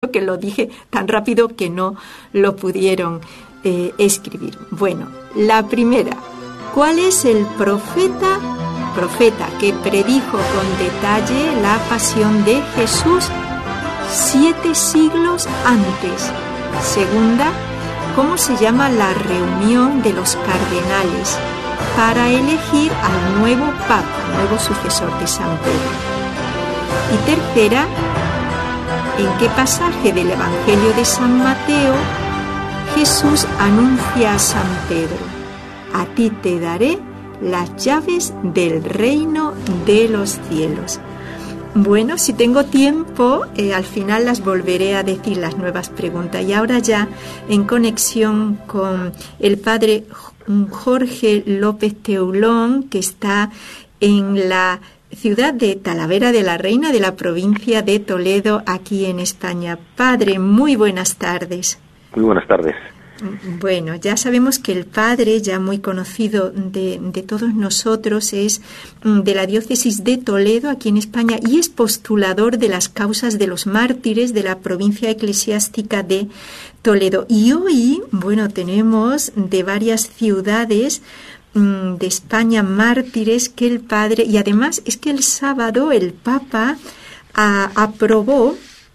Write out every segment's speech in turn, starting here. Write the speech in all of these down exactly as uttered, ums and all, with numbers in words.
que lo dije tan rápido que no lo pudieron eh, escribir. Bueno, la primera, ¿cuál es el profeta, profeta que predijo con detalle la pasión de Jesús siete siglos antes? Segunda, ¿cómo se llama la reunión de los cardenales para elegir al nuevo Papa, nuevo sucesor de San Pedro? Y tercera, ¿en qué pasaje del Evangelio de San Mateo Jesús anuncia a San Pedro: a ti te daré las llaves del reino de los cielos? Bueno, si tengo tiempo, eh, al final las volveré a decir las nuevas preguntas. Y ahora ya, en conexión con el padre Jorge López Teulón, que está en la ciudad de Talavera de la Reina, de la provincia de Toledo, aquí en España. Padre, muy buenas tardes. Muy buenas tardes. Bueno, ya sabemos que el padre, ya muy conocido de, de todos nosotros, es de la diócesis de Toledo, aquí en España, y es postulador de las causas de los mártires de la provincia eclesiástica de Toledo. Y hoy, bueno, tenemos de varias ciudades de España mártires que el padre, y además es que el sábado el Papa a, aprobó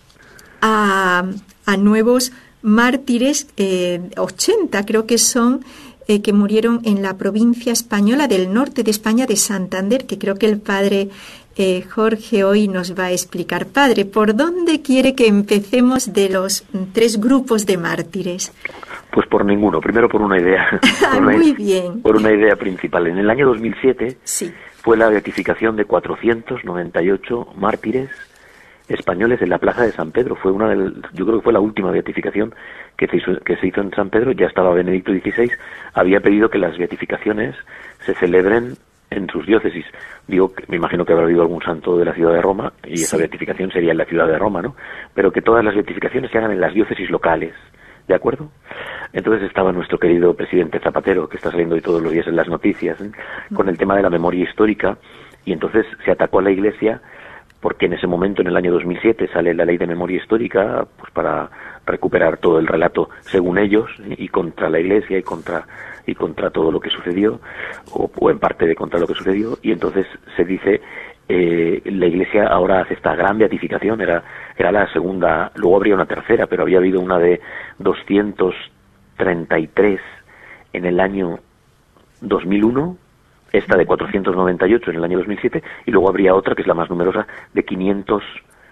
a, a nuevos mártires, eh, ochenta creo que son, eh, que murieron en la provincia española del norte de España, de Santander, que creo que el padre eh, Jorge hoy nos va a explicar. Padre, ¿por dónde quiere que empecemos de los tres grupos de mártires? Pues por ninguno, primero por una idea. Por una, Muy bien. Por una idea principal. En el año dos mil siete sí. fue la beatificación de cuatrocientos noventa y ocho mártires españoles en la plaza de San Pedro. Fue una del, yo creo que fue la última beatificación que se hizo, que se hizo en San Pedro. Ya estaba Benedicto dieciséis, había pedido que las beatificaciones se celebren en sus diócesis. Digo, me imagino que habrá habido algún santo de la ciudad de Roma y sí. Esa beatificación sería en la ciudad de Roma, ¿no? Pero que todas las beatificaciones se hagan en las diócesis locales. ¿De acuerdo? Entonces estaba nuestro querido presidente Zapatero, que está saliendo hoy todos los días en las noticias, ¿eh? Con el tema de la memoria histórica, y entonces se atacó a la Iglesia porque en ese momento, en el año dos mil siete, sale la ley de memoria histórica, pues para recuperar todo el relato según ellos, y contra la Iglesia y contra y contra todo lo que sucedió, o, o en parte de contra lo que sucedió, y entonces se dice eh, la Iglesia ahora hace esta gran beatificación, era era la segunda, luego habría una tercera, pero había habido una de doscientos treinta y tres en el año dos mil uno, esta de cuatrocientos noventa y ocho en el año dos mil siete, y luego habría otra, que es la más numerosa, de quinientos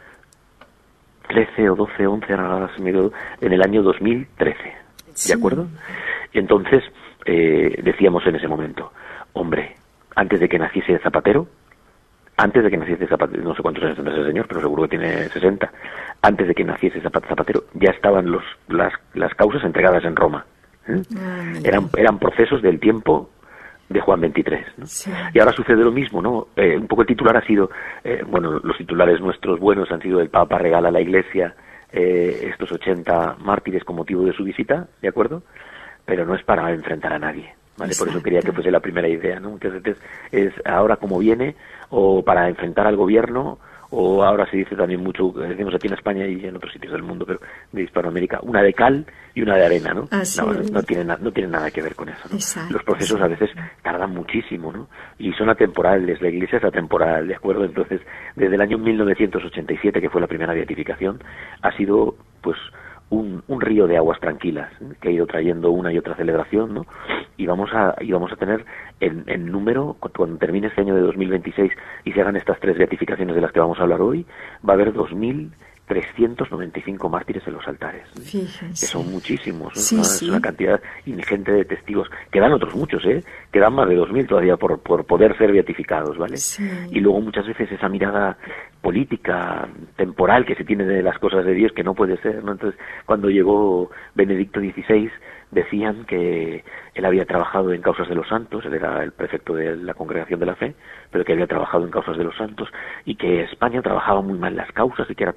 trece o doce, once, en el año dos mil trece. Sí. ¿De acuerdo? Y entonces eh, decíamos en ese momento, hombre, antes de que naciese Zapatero, antes de que naciese Zapatero, no sé cuántos años tendrá ese señor, pero seguro que tiene sesenta, antes de que naciese Zapatero, ya estaban los, las, las causas entregadas en Roma. ¿eh? Ah, eran, eran procesos del tiempo de Juan veintitrés, ¿no? Sí. Y ahora sucede lo mismo, ¿no? Eh, un poco el titular ha sido, eh, bueno, los titulares nuestros buenos han sido: el Papa regala a la Iglesia eh, estos ochenta mártires con motivo de su visita, ¿de acuerdo? Pero no es para enfrentar a nadie, ¿vale? Exacto. Por eso quería que fuese la primera idea, ¿no? Que es, es ahora como viene, o para enfrentar al gobierno, o ahora se dice también mucho, decimos aquí en España y en otros sitios del mundo, pero de Hispanoamérica, una de cal y una de arena, ¿no? No, no, tiene na, no tiene nada que ver con eso, ¿no? Exacto. Los procesos a veces tardan muchísimo, ¿no? Y son atemporales, la Iglesia es atemporal, ¿de acuerdo? Entonces, desde el año mil novecientos ochenta y siete, que fue la primera beatificación, ha sido, pues, un, un río de aguas tranquilas, ¿eh? Que ha ido trayendo una y otra celebración, ¿no? Y vamos a, y vamos a tener en, en número, cuando termine este año de dos mil veintiséis y se hagan estas tres beatificaciones de las que vamos a hablar hoy, va a haber dos mil trescientos noventa y cinco mártires en los altares, ¿eh? Fíjense. Que son muchísimos, ¿eh? Sí, una, sí. Es una cantidad ingente de testigos. Quedan otros muchos, ¿eh? Quedan más de dos mil todavía por, por poder ser beatificados, ¿vale? Sí. Y luego muchas veces esa mirada política, temporal, que se tiene de las cosas de Dios, que no puede ser, ¿no? Entonces, cuando llegó Benedicto dieciséis, decían que él había trabajado en causas de los santos, él era el prefecto de la Congregación de la Fe, pero que había trabajado en causas de los santos, y que España trabajaba muy mal las causas, y que era todo un lío,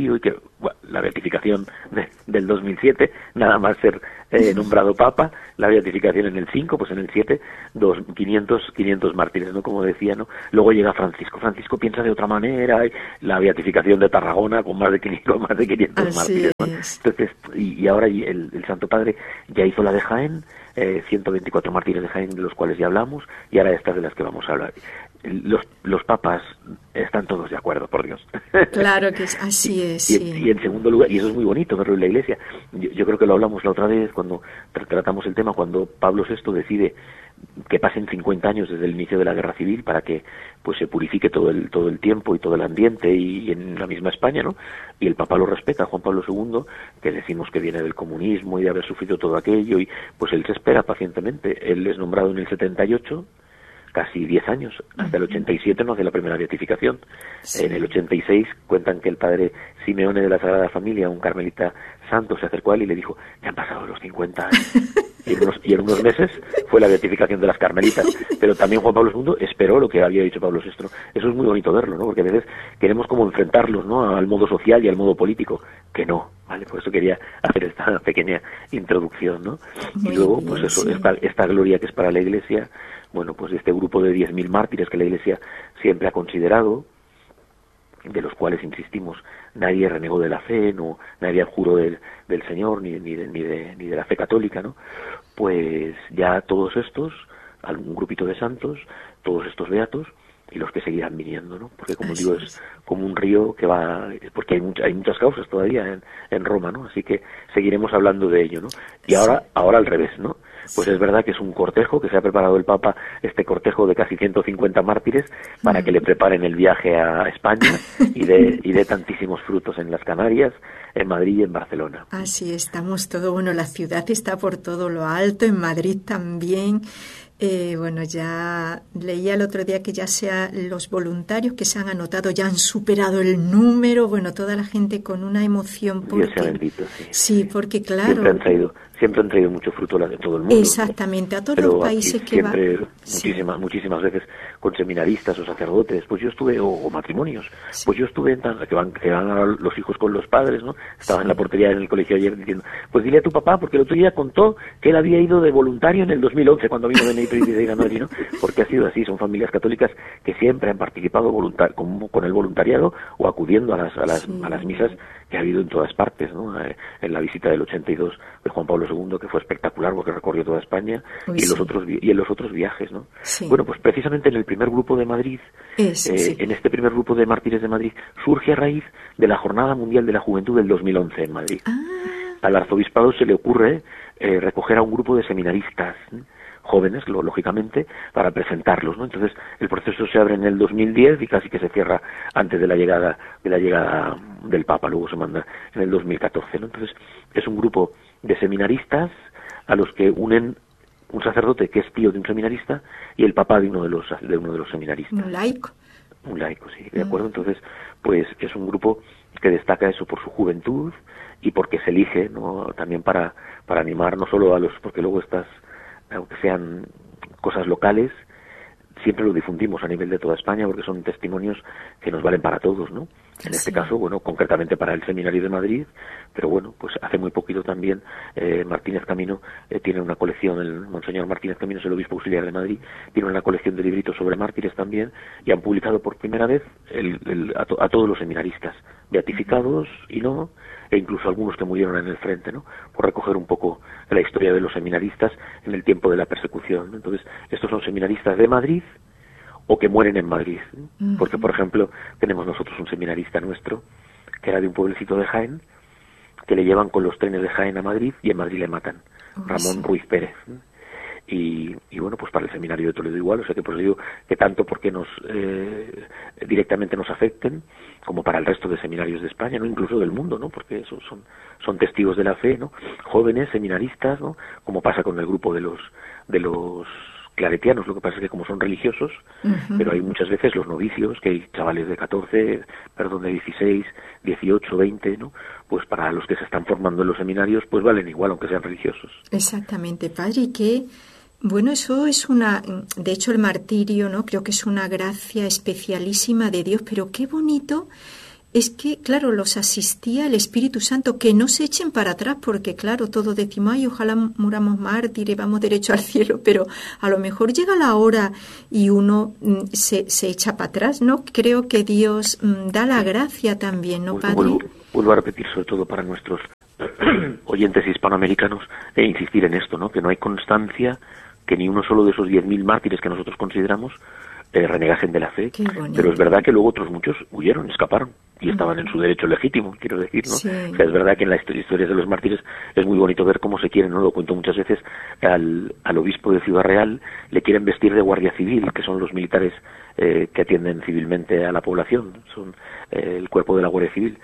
Pío y que bueno, la beatificación de, del dos mil siete, nada más ser eh, nombrado Papa, la beatificación en el cinco, pues en el siete, dos, quinientos, quinientos mártires, ¿no? Como decía, ¿no? Luego llega Francisco, Francisco piensa de otra manera, y la beatificación de Tarragona con más de quinientos, más de quinientos Así mártires, ¿no? es. Entonces, y, y ahora el, el Santo Padre ya hizo la de Jaén, eh, ciento veinticuatro mártires de Jaén, de los cuales ya hablamos, y ahora estas de las que vamos a hablar. Los, los papas están todos de acuerdo, por Dios. Claro que es, así es, y, sí. y en segundo lugar, y eso es muy bonito verlo en la Iglesia, yo, yo creo que lo hablamos la otra vez cuando tra- tratamos el tema, cuando Pablo sexto decide que pasen cincuenta años desde el inicio de la Guerra Civil para que pues se purifique todo el todo el tiempo y todo el ambiente y, y en la misma España, ¿no? Y el Papa lo respeta, Juan Pablo segundo, que decimos que viene del comunismo y de haber sufrido todo aquello, y pues él se espera pacientemente. Él es nombrado en el setenta y ocho, casi diez años, hasta el ochenta y siete no hace la primera beatificación. Sí. En el ochenta y seis cuentan que el padre Simeone de la Sagrada Familia, un carmelita santo, se acercó a él y le dijo, ya han pasado los cincuenta años. Y en, unos, y en unos meses fue la beatificación de las carmelitas. Pero también Juan Pablo segundo esperó lo que había dicho Pablo sexto. Eso es muy bonito verlo, ¿no? Porque a veces queremos como enfrentarlos, ¿no? Al modo social y al modo político. Que no, ¿vale? Por eso quería hacer esta pequeña introducción, ¿no? Muy y luego, bien, pues eso, sí. esta, esta gloria que es para la Iglesia, bueno, pues este grupo de diez mil mártires que la Iglesia siempre ha considerado, de los cuales, insistimos, nadie renegó de la fe, no, nadie abjuró del, del Señor, ni, ni, de, ni, de, ni de la fe católica, ¿no? Pues ya todos estos, algún grupito de santos, todos estos beatos, y los que seguirán viniendo, ¿no? Porque, como así digo, es como un río que va, porque hay, mucha, hay muchas causas todavía en, en Roma, ¿no? Así que seguiremos hablando de ello, ¿no? Y ahora, ahora al revés, ¿no? Pues es verdad que es un cortejo, que se ha preparado el Papa, este cortejo de casi ciento cincuenta mártires, para que le preparen el viaje a España y de, y de tantísimos frutos en las Canarias, en Madrid y en Barcelona. Así estamos todo, bueno, la ciudad está por todo lo alto, en Madrid también. Eh, bueno, ya leía el otro día que ya sea los voluntarios que se han anotado ya han superado el número, bueno, toda la gente con una emoción porque Dios sea bendito, sí. Sí, porque claro, siempre han traído, siempre han traído mucho fruto de todo el mundo. Exactamente, a todos Pero los países que van. Siempre, muchísimas, sí. muchísimas veces con seminaristas o sacerdotes, pues yo estuve, o, o matrimonios, sí. pues yo estuve en tan, que van, que van a los hijos con los padres, ¿no? Estaba sí. en la portería en el colegio ayer diciendo, pues dile a tu papá, porque el otro día contó que él había ido de voluntario en el dos mil once cuando vino de Benedicto XVI a Madrid, ¿no? Porque ha sido así, son familias católicas que siempre han participado voluntar, con, con el voluntariado o acudiendo a las, a las, sí. a las misas que ha habido en todas partes, ¿no? Eh, en la visita del ochenta y dos de Juan Pablo segundo, que fue espectacular porque recorrió toda España, Uy, y, en sí. los otros, y en los otros viajes, ¿no? Sí. Bueno, pues precisamente en el primer grupo de Madrid, es, eh, sí. en este primer grupo de mártires de Madrid, surge a raíz de la Jornada Mundial de la Juventud del dos mil once en Madrid. Ah. Al arzobispado se le ocurre eh, recoger a un grupo de seminaristas, ¿eh? jóvenes, lo, lógicamente, para presentarlos, ¿no? Entonces, el proceso se abre en el dos mil diez y casi que se cierra antes de la llegada de la llegada del Papa, luego se manda en el dos mil catorce, ¿no? Entonces, es un grupo de seminaristas a los que unen un sacerdote que es tío de un seminarista y el papá de uno de los de uno de los seminaristas. Un laico. Un laico, sí, de acuerdo. Entonces, pues es un grupo que destaca eso por su juventud y porque se elige, ¿no? También para para animar no solo a los, porque luego estas, aunque sean cosas locales, siempre lo difundimos a nivel de toda España porque son testimonios que nos valen para todos, ¿no? En sí. este caso, bueno, concretamente para el Seminario de Madrid, pero bueno, pues hace muy poquito también eh, Martínez Camino eh, tiene una colección, el Monseñor Martínez Camino es el obispo auxiliar de Madrid, tiene una colección de libritos sobre mártires también, y han publicado por primera vez el, el, a, to, a todos los seminaristas, beatificados y no, e incluso algunos que murieron en el frente, ¿no? Por recoger un poco la historia de los seminaristas en el tiempo de la persecución, ¿no? Entonces, estos son seminaristas de Madrid o que mueren en Madrid, ¿no? Uh-huh. Porque, por ejemplo, tenemos nosotros un seminarista nuestro que era de un pueblecito de Jaén, que le llevan con los trenes de Jaén a Madrid y en Madrid le matan, uh-huh. Ramón Ruiz Pérez, ¿no? Y, y bueno, pues para el seminario de Toledo igual, o sea que pues digo que tanto porque nos eh, directamente nos afecten, como para el resto de seminarios de España, no incluso del mundo, ¿no? Porque eso son son testigos de la fe, ¿no? Jóvenes seminaristas, ¿no? Como pasa con el grupo de los de los claretianos, lo que pasa es que como son religiosos, uh-huh. pero hay muchas veces los novicios, que hay chavales de catorce, perdón, de dieciséis, dieciocho, veinte, ¿no? Pues para los que se están formando en los seminarios, pues valen igual, aunque sean religiosos. Exactamente, padre, y que bueno, eso es una, de hecho el martirio, ¿no? Creo que es una gracia especialísima de Dios, pero qué bonito es que, claro, los asistía el Espíritu Santo, que no se echen para atrás, porque, claro, todos decimos, ay, ojalá muramos mártires, vamos derecho al cielo, pero a lo mejor llega la hora y uno mm, se, se echa para atrás, ¿no? Creo que Dios mm, da la gracia también, ¿no, Padre? Vuelvo, vuelvo a repetir, sobre todo para nuestros oyentes hispanoamericanos, e insistir en esto, ¿no? Que no hay constancia que ni uno solo de esos diez mil mártires que nosotros consideramos eh, renegasen de la fe, pero es verdad que luego otros muchos huyeron, escaparon y estaban en su derecho legítimo, quiero decir, ¿no? Sí. O sea, es verdad que en las historias de los mártires es muy bonito ver cómo se quieren, ¿no? Lo cuento muchas veces, al, al obispo de Ciudad Real le quieren vestir de guardia civil, que son los militares eh, que atienden civilmente a la población, son eh, el cuerpo de la Guardia Civil,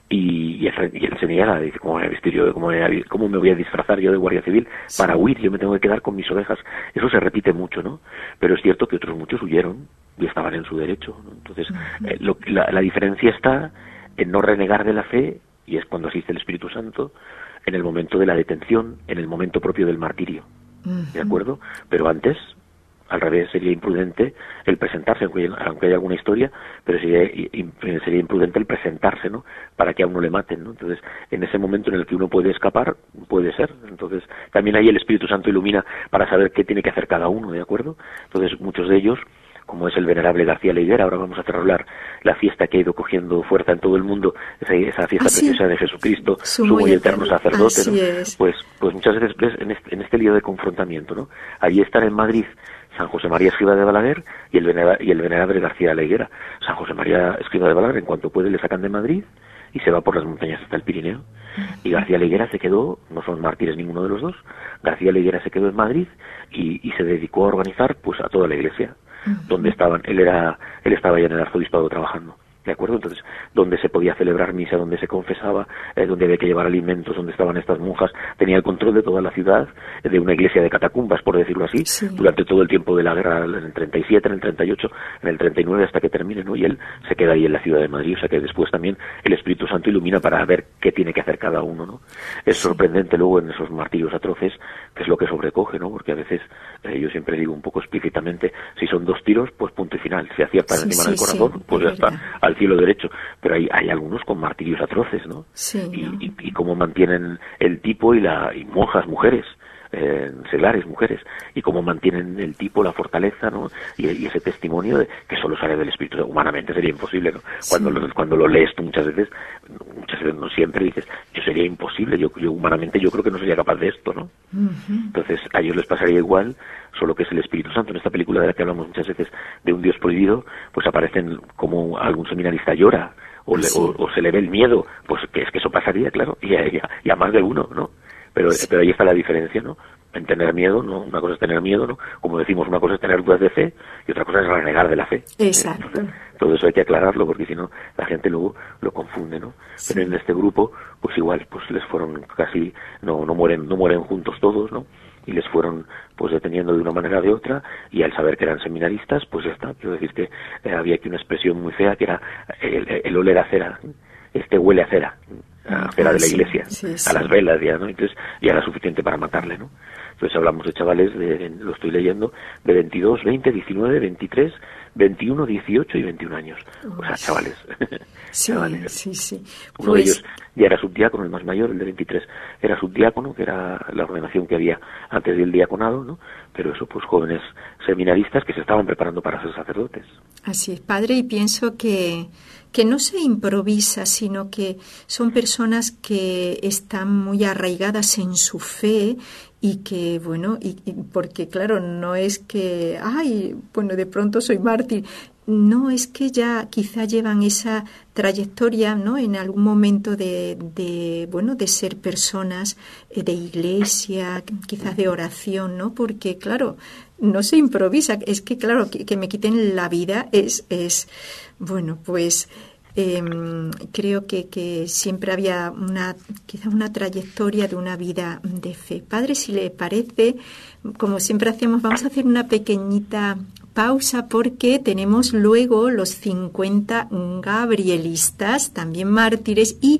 y, y, él, y él se niega, dice, ¿cómo me voy a vestir yo, cómo me, cómo me voy a disfrazar yo de guardia civil sí. para huir? Yo me tengo que quedar con mis ovejas. Eso se repite mucho, ¿no? Pero es cierto que otros muchos huyeron y estaban en su derecho, ¿no? Entonces, uh-huh. eh, lo, la, la diferencia está en no renegar de la fe, y es cuando asiste el Espíritu Santo, en el momento de la detención, en el momento propio del martirio, uh-huh. ¿de acuerdo? Pero antes, al revés, sería imprudente el presentarse, aunque, aunque haya alguna historia, pero sería, sería imprudente el presentarse, ¿no? Para que a uno le maten, ¿no? Entonces, en ese momento en el que uno puede escapar, puede ser. Entonces, también ahí el Espíritu Santo ilumina para saber qué tiene que hacer cada uno, ¿de acuerdo? Entonces, muchos de ellos, como es el venerable García Leiguera, ahora vamos a celebrar la fiesta que ha ido cogiendo fuerza en todo el mundo, esa, esa fiesta Así preciosa de Jesucristo, sumo y eterno sacerdote, ¿no? Pues, pues muchas veces ves en este, en este lío de confrontamiento, ¿no? Allí están en Madrid San José María Escrivá de Balaguer y el, venera, y el venerable García Leiguera. San José María Escrivá de Balaguer, en cuanto puede, le sacan de Madrid y se va por las montañas hasta el Pirineo. Y García Leiguera se quedó, no son mártires ninguno de los dos, García Leiguera se quedó en Madrid y, y se dedicó a organizar pues a toda la iglesia, uh-huh. donde estaban, él era, él estaba ya en el arzobispado trabajando. ¿De acuerdo? Entonces, donde se podía celebrar misa, donde se confesaba, eh, donde había que llevar alimentos, donde estaban estas monjas, tenía el control de toda la ciudad, eh, de una iglesia de catacumbas, por decirlo así, sí. durante todo el tiempo de la guerra, en el treinta y siete, en el treinta y ocho, en el treinta y nueve, hasta que termine, ¿no? Y él se queda ahí en la ciudad de Madrid, o sea que después también el Espíritu Santo ilumina para ver qué tiene que hacer cada uno, ¿no? Es sí. sorprendente luego en esos martirios atroces, que es lo que sobrecoge, ¿no? Porque a veces, eh, yo siempre digo un poco explícitamente, si son dos tiros, pues punto y final, si aciertan sí, encima sí, del corazón, sí, pues ya verdad. Está, al cielo derecho, pero hay, hay algunos con martirios atroces, ¿no? Sí, y, ¿no? Y, y cómo mantienen el tipo y la y monjas mujeres, eh, seglares mujeres, y cómo mantienen el tipo, la fortaleza, ¿no? Y, y ese testimonio de que solo sale del Espíritu. Humanamente sería imposible, ¿no? Sí. Cuando lo, cuando lo lees tú muchas veces, muchas veces no siempre dices, yo sería imposible, yo, yo humanamente yo creo que no sería capaz de esto, ¿no? Uh-huh. Entonces a ellos les pasaría igual, solo que es el Espíritu Santo. En esta película de la que hablamos muchas veces de un Dios prohibido, pues aparecen como algún seminarista llora, o, le, sí. o, o se le ve el miedo, pues que es que eso pasaría, claro, y a, y a, y a más de uno, ¿no? Pero, sí. pero ahí está la diferencia, ¿no? En tener miedo, ¿no? Una cosa es tener miedo, ¿no? Como decimos, una cosa es tener dudas de fe y otra cosa es renegar de la fe. Exacto. Entonces, todo eso hay que aclararlo porque si no, la gente luego lo confunde, ¿no? Sí. Pero en este grupo, pues igual, pues les fueron casi, no, no mueren, no mueren juntos todos, ¿no? Y les fueron pues deteniendo de una manera o de otra, y al saber que eran seminaristas, pues ya está. Quiero decir que eh, había aquí una expresión muy fea que era el, el oler a cera, este huele a cera, a cera ah, de la iglesia, sí, sí, a las velas ya, ¿no? Entonces ya era suficiente para matarle, ¿no? Entonces hablamos de chavales, de, lo estoy leyendo, de veintidós, veinte, diecinueve, veintitrés, veintiuno, dieciocho y veintiún años. O sea, chavales. Sí, chavales. sí, sí. Uno pues... de ellos ya era subdiácono, el más mayor, el de veintitrés, era subdiácono, que era la ordenación que había antes del diaconado, ¿no? Pero eso, pues jóvenes seminaristas que se estaban preparando para ser sacerdotes. Así es, padre, y pienso que, que no se improvisa, sino que son personas que están muy arraigadas en su fe y que, bueno, y, y porque claro, no es que, ay, bueno, de pronto soy mártir. No, es que ya quizá llevan esa trayectoria, ¿no? En algún momento de, de bueno, de ser personas de iglesia, quizás de oración, ¿no? Porque, claro, no se improvisa. Es que, claro, que, que me quiten la vida es, es bueno, pues... Eh, creo que, que siempre había una quizá una trayectoria de una vida de fe. Padre, si le parece, como siempre hacemos, vamos a hacer una pequeñita pausa porque tenemos luego los cincuenta gabrielistas, también mártires, y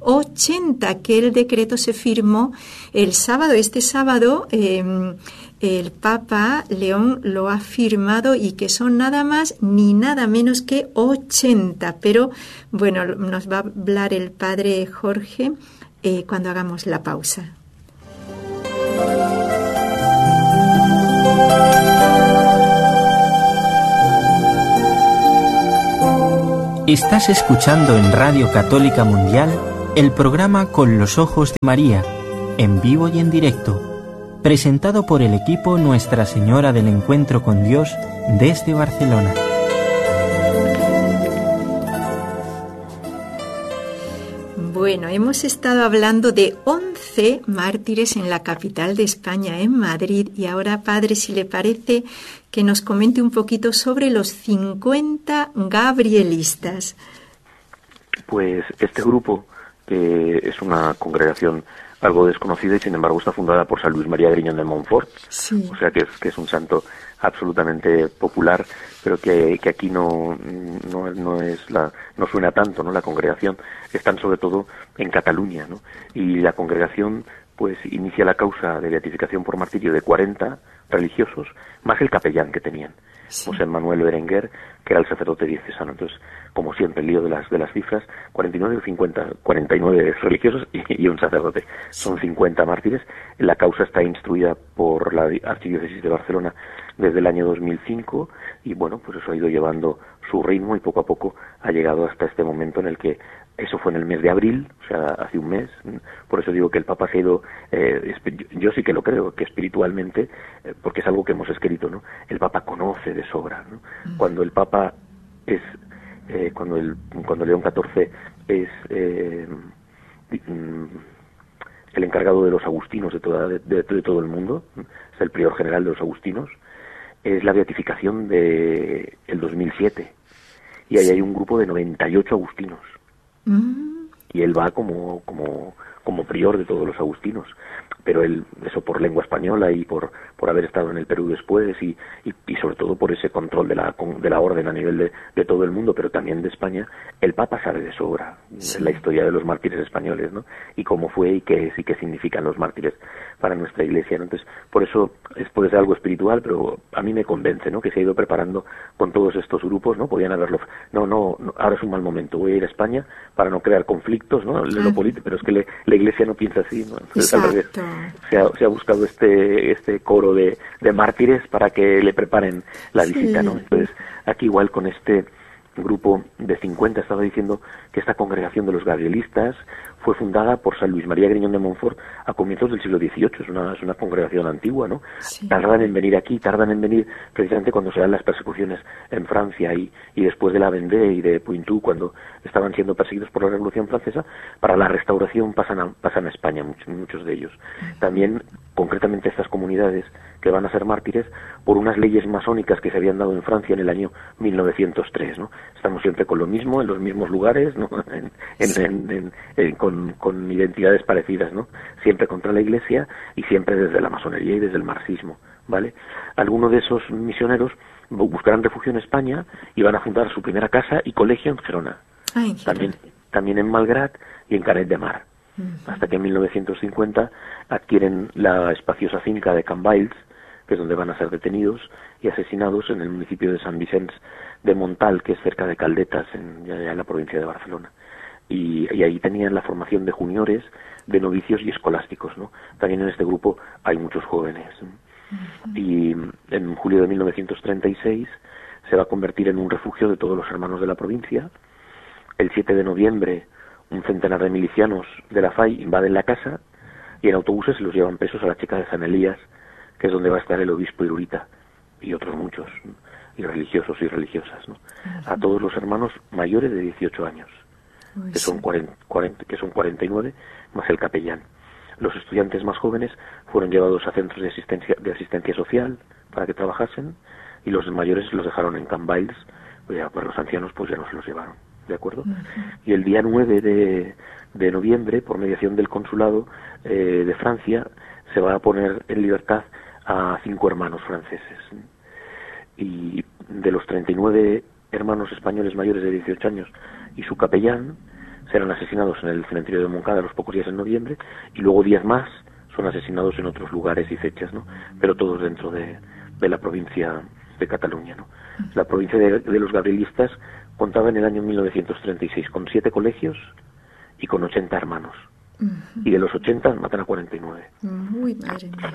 ochenta, que el decreto se firmó el sábado. Este sábado eh, el Papa León lo ha firmado y que son nada más ni nada menos que ochenta. Pero bueno, nos va a hablar el padre Jorge eh, cuando hagamos la pausa. Estás escuchando en Radio Católica Mundial el programa Con los Ojos de María, en vivo y en directo, presentado por el equipo Nuestra Señora del Encuentro con Dios desde Barcelona. Bueno, hemos estado hablando de once mártires en la capital de España, en Madrid, y ahora, padre, si le parece, que nos comente un poquito sobre los cincuenta gabrielistas. Pues este grupo, que es una congregación algo desconocida y sin embargo está fundada por San Luis María Griñón de Montfort, sí. O sea que es, que es un santo absolutamente popular, pero que, que aquí no, no, no es la, no suena tanto, ¿no? La congregación están sobre todo en Cataluña, ¿no? Y la congregación pues inicia la causa de beatificación por martirio de cuarenta religiosos, más el capellán que tenían, sí. José Manuel Berenguer, que era el sacerdote diocesano. Entonces, como siempre, el lío de las de las cifras, cuarenta y nueve o cincuenta, cuarenta y nueve religiosos y, y un sacerdote. Son cincuenta mártires. La causa está instruida por la Archidiócesis de Barcelona desde el año dos mil cinco y, bueno, pues eso ha ido llevando su ritmo y poco a poco ha llegado hasta este momento en el que eso fue en el mes de abril, o sea, hace un mes. Por eso digo que el Papa se ha ido, eh, yo sí que lo creo, que espiritualmente, eh, porque es algo que hemos escrito, ¿no? El Papa conoce de sobra, ¿no? Cuando el Papa es, eh, cuando el cuando León catorce es eh, el encargado de los agustinos de, toda, de, de, de todo el mundo, es el prior general de los agustinos, es la beatificación de el dos mil siete, y ahí hay un grupo de noventa y ocho agustinos. Y él va como como como prior de todos los agustinos, pero él, eso por lengua española y por por haber estado en el Perú después y, y, y sobre todo por ese control de la de la orden a nivel de, de todo el mundo, pero también de España. El Papa sabe de sobra, sí, la historia de los mártires españoles, ¿no? Y cómo fue y qué es y qué significan los mártires para nuestra Iglesia, ¿no? Entonces, por eso es, puede ser algo espiritual, pero a mí me convence, ¿no? Que se ha ido preparando con todos estos grupos, ¿no? Podían haberlo, no, no, no ahora es un mal momento, voy a ir a España para no crear conflictos, ¿no? Lo político, pero es que le, la Iglesia no piensa así, ¿no? Entonces, al revés, se ha, se ha buscado este este coro de, de mártires para que le preparen la visita, sí, ¿no? Entonces, aquí igual con este grupo de cincuenta, estaba diciendo que esta congregación de los gabrielistas fue fundada por San Luis María Griñón de Montfort a comienzos del siglo dieciocho, es una, es una congregación antigua, ¿no? Sí. Tardan en venir aquí, tardan en venir precisamente cuando se dan las persecuciones en Francia y, y después de la Vendée y de Pointou, cuando estaban siendo perseguidos por la Revolución Francesa, para la restauración pasan a, pasan a España, muchos, muchos de ellos. Uh-huh. También, concretamente, estas comunidades que van a ser mártires por unas leyes masónicas que se habían dado en Francia en el año mil novecientos tres, ¿no? Estamos siempre con lo mismo, en los mismos lugares, ¿no? En, en, sí. en, en, en, con, con identidades parecidas, ¿no? Siempre contra la Iglesia y siempre desde la masonería y desde el marxismo, ¿vale? Algunos de esos misioneros buscarán refugio en España y van a fundar su primera casa y colegio en Gerona. Ay, también, también en Malgrat y en Canet de Mar. Uh-huh. Hasta que en mil novecientos cincuenta adquieren la espaciosa finca de Can Bails, que es donde van a ser detenidos y asesinados en el municipio de San Vicente de Montal, que es cerca de Caldetas, en, ya, ya en la provincia de Barcelona. Y, y ahí tenían la formación de juniores, de novicios y escolásticos, ¿no? También en este grupo hay muchos jóvenes. Uh-huh. Y en julio de mil novecientos treinta y seis se va a convertir en un refugio de todos los hermanos de la provincia. El siete de noviembre un centenar de milicianos de la F A I invaden la casa y en autobuses se los llevan presos a la Checa de San Elías, que es donde va a estar el obispo Irurita y otros muchos, ¿no? Y religiosos y religiosas, ¿no? Uh-huh. A todos los hermanos mayores de dieciocho años, Uy, que son cuarenta, cuarenta, que son cuarenta y nueve, más el capellán. Los estudiantes más jóvenes fueron llevados a centros de asistencia de asistencia social para que trabajasen, y los mayores los dejaron en Can Bails, pues ya, para los ancianos pues ya no se los llevaron, ¿de acuerdo? Uh-huh. Y el día nueve de, de noviembre, por mediación del consulado eh, de Francia, se va a poner en libertad a cinco hermanos franceses. Y de los treinta y nueve hermanos españoles mayores de dieciocho años y su capellán, serán asesinados en el cementerio de Montcada los pocos días en noviembre, y luego diez más son asesinados en otros lugares y fechas, ¿no? Pero todos dentro de, de la provincia de Cataluña, ¿no? La provincia de, de los gabrielistas contaba en el año mil novecientos treinta y seis con siete colegios y con ochenta hermanos. Uh-huh. Y de los ochenta matan a cuarenta y nueve. Muy madre mía.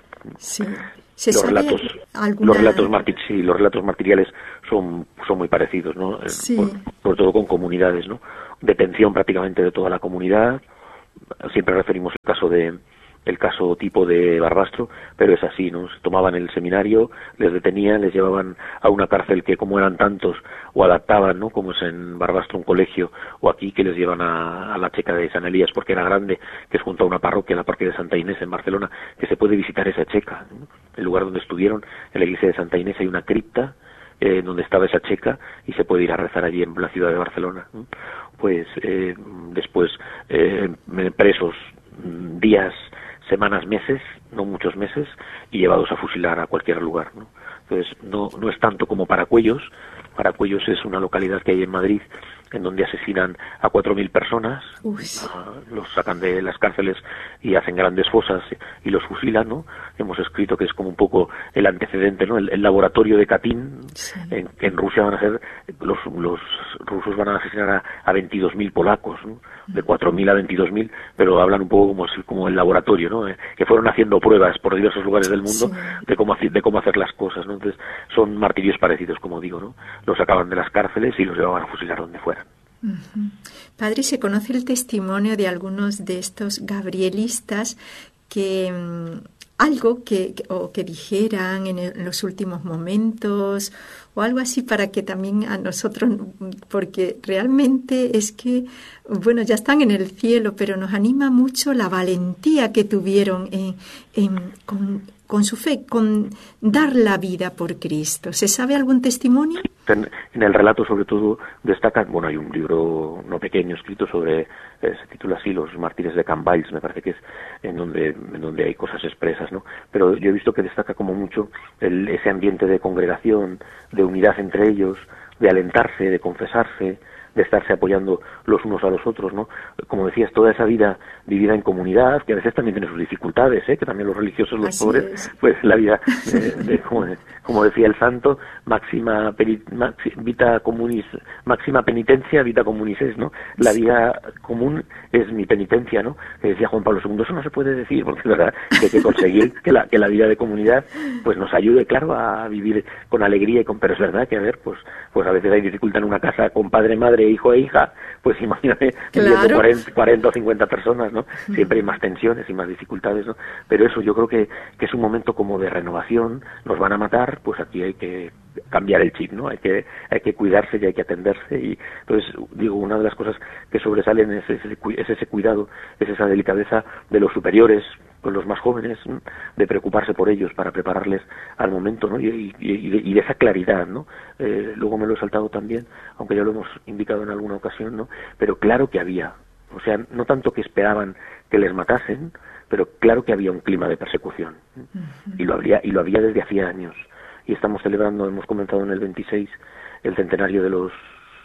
Sí. ¿Se los sabe relatos, alguna... los relatos martir, sí, los relatos martiriales son son muy parecidos, ¿no? Sí. Por, sobre todo con comunidades, ¿no? Detención prácticamente de toda la comunidad. Siempre referimos el caso de el caso tipo de Barbastro, pero es así, ¿no? Se tomaban el seminario, les detenían, les llevaban a una cárcel que, como eran tantos, o adaptaban, ¿no? Como es en Barbastro un colegio, o aquí que les llevan a, a la checa de San Elías porque era grande, que es junto a una parroquia, la parroquia de Santa Inés en Barcelona, que se puede visitar esa checa, ¿no? El lugar donde estuvieron, en la iglesia de Santa Inés hay una cripta eh, donde estaba esa checa y se puede ir a rezar allí en la ciudad de Barcelona, ¿no? Pues eh, después eh, presos días, semanas, meses, no muchos meses, y llevados a fusilar a cualquier lugar, ¿no? Entonces, no, no es tanto como Paracuellos. Paracuellos es una localidad que hay en Madrid en donde asesinan a cuatro mil personas, uh, los sacan de las cárceles y hacen grandes fosas y los fusilan, ¿no? Hemos escrito que es como un poco el antecedente, ¿no? El, el laboratorio de Katyn. Sí. En, en Rusia van a ser, los, los rusos van a asesinar a, a veintidós mil polacos, ¿no? De cuatro mil a veintidós mil, pero hablan un poco como, como el laboratorio, ¿no? Eh, que fueron haciendo pruebas por diversos lugares del mundo, sí, de cómo, de cómo hacer las cosas, ¿no? Entonces, son martirios parecidos, como digo, ¿no? Los sacaban de las cárceles y los llevaban a fusilar donde fueran. Uh-huh. Padre, ¿se conoce el testimonio de algunos de estos gabrielistas que um, algo que, que o que dijeran en, el, en los últimos momentos o algo así para que también a nosotros, porque realmente es que, bueno, ya están en el cielo, pero nos anima mucho la valentía que tuvieron en, en, con, con su fe, con dar la vida por Cristo? ¿Se sabe algún testimonio? En, en el relato, sobre todo, destacan, bueno, hay un libro no pequeño escrito sobre, eh, se titula así, Los mártires de Can Valls, me parece que es, en donde en donde hay cosas expresas, ¿no? Pero yo he visto que destaca como mucho el, ese ambiente de congregación, de unidad entre ellos, de alentarse, de confesarse, de estarse apoyando los unos a los otros, ¿no? Como decías, toda esa vida vivida en comunidad, que a veces también tiene sus dificultades, ¿eh? Que también los religiosos, los Así pobres, es. Pues la vida, de, de, como, como decía el santo, máxima peri, maxi, vita communis, máxima penitencia, vita communis es, ¿no? La vida común es mi penitencia, ¿no? Que decía Juan Pablo segundo, eso no se puede decir, porque es verdad que hay que conseguir que la, que la vida de comunidad pues nos ayude, claro, a vivir con alegría y con, pero es verdad que, a ver, pues, pues a veces hay dificultad en una casa con padre, madre, hijo e hija, pues imagínate, claro. cuarenta, cuarenta o cincuenta personas, ¿no? Siempre hay más tensiones y más dificultades, ¿no? Pero eso yo creo que, que es un momento como de renovación, nos van a matar, pues aquí hay que cambiar el chip, ¿no? Hay que hay que cuidarse y hay que atenderse, y entonces, digo, una de las cosas que sobresalen es ese, es ese cuidado, es esa delicadeza de los superiores con los más jóvenes, ¿no? De preocuparse por ellos para prepararles al momento, ¿no? Y, y, y, de, y de esa claridad, ¿no? Eh, luego me lo he saltado también, aunque ya lo hemos indicado en alguna ocasión, ¿no? Pero claro que había, o sea, no tanto que esperaban que les matasen, pero claro que había un clima de persecución, ¿no? Uh-huh. y lo había y lo había desde hacía años, y estamos celebrando, hemos comentado en el veintiséis, el centenario de los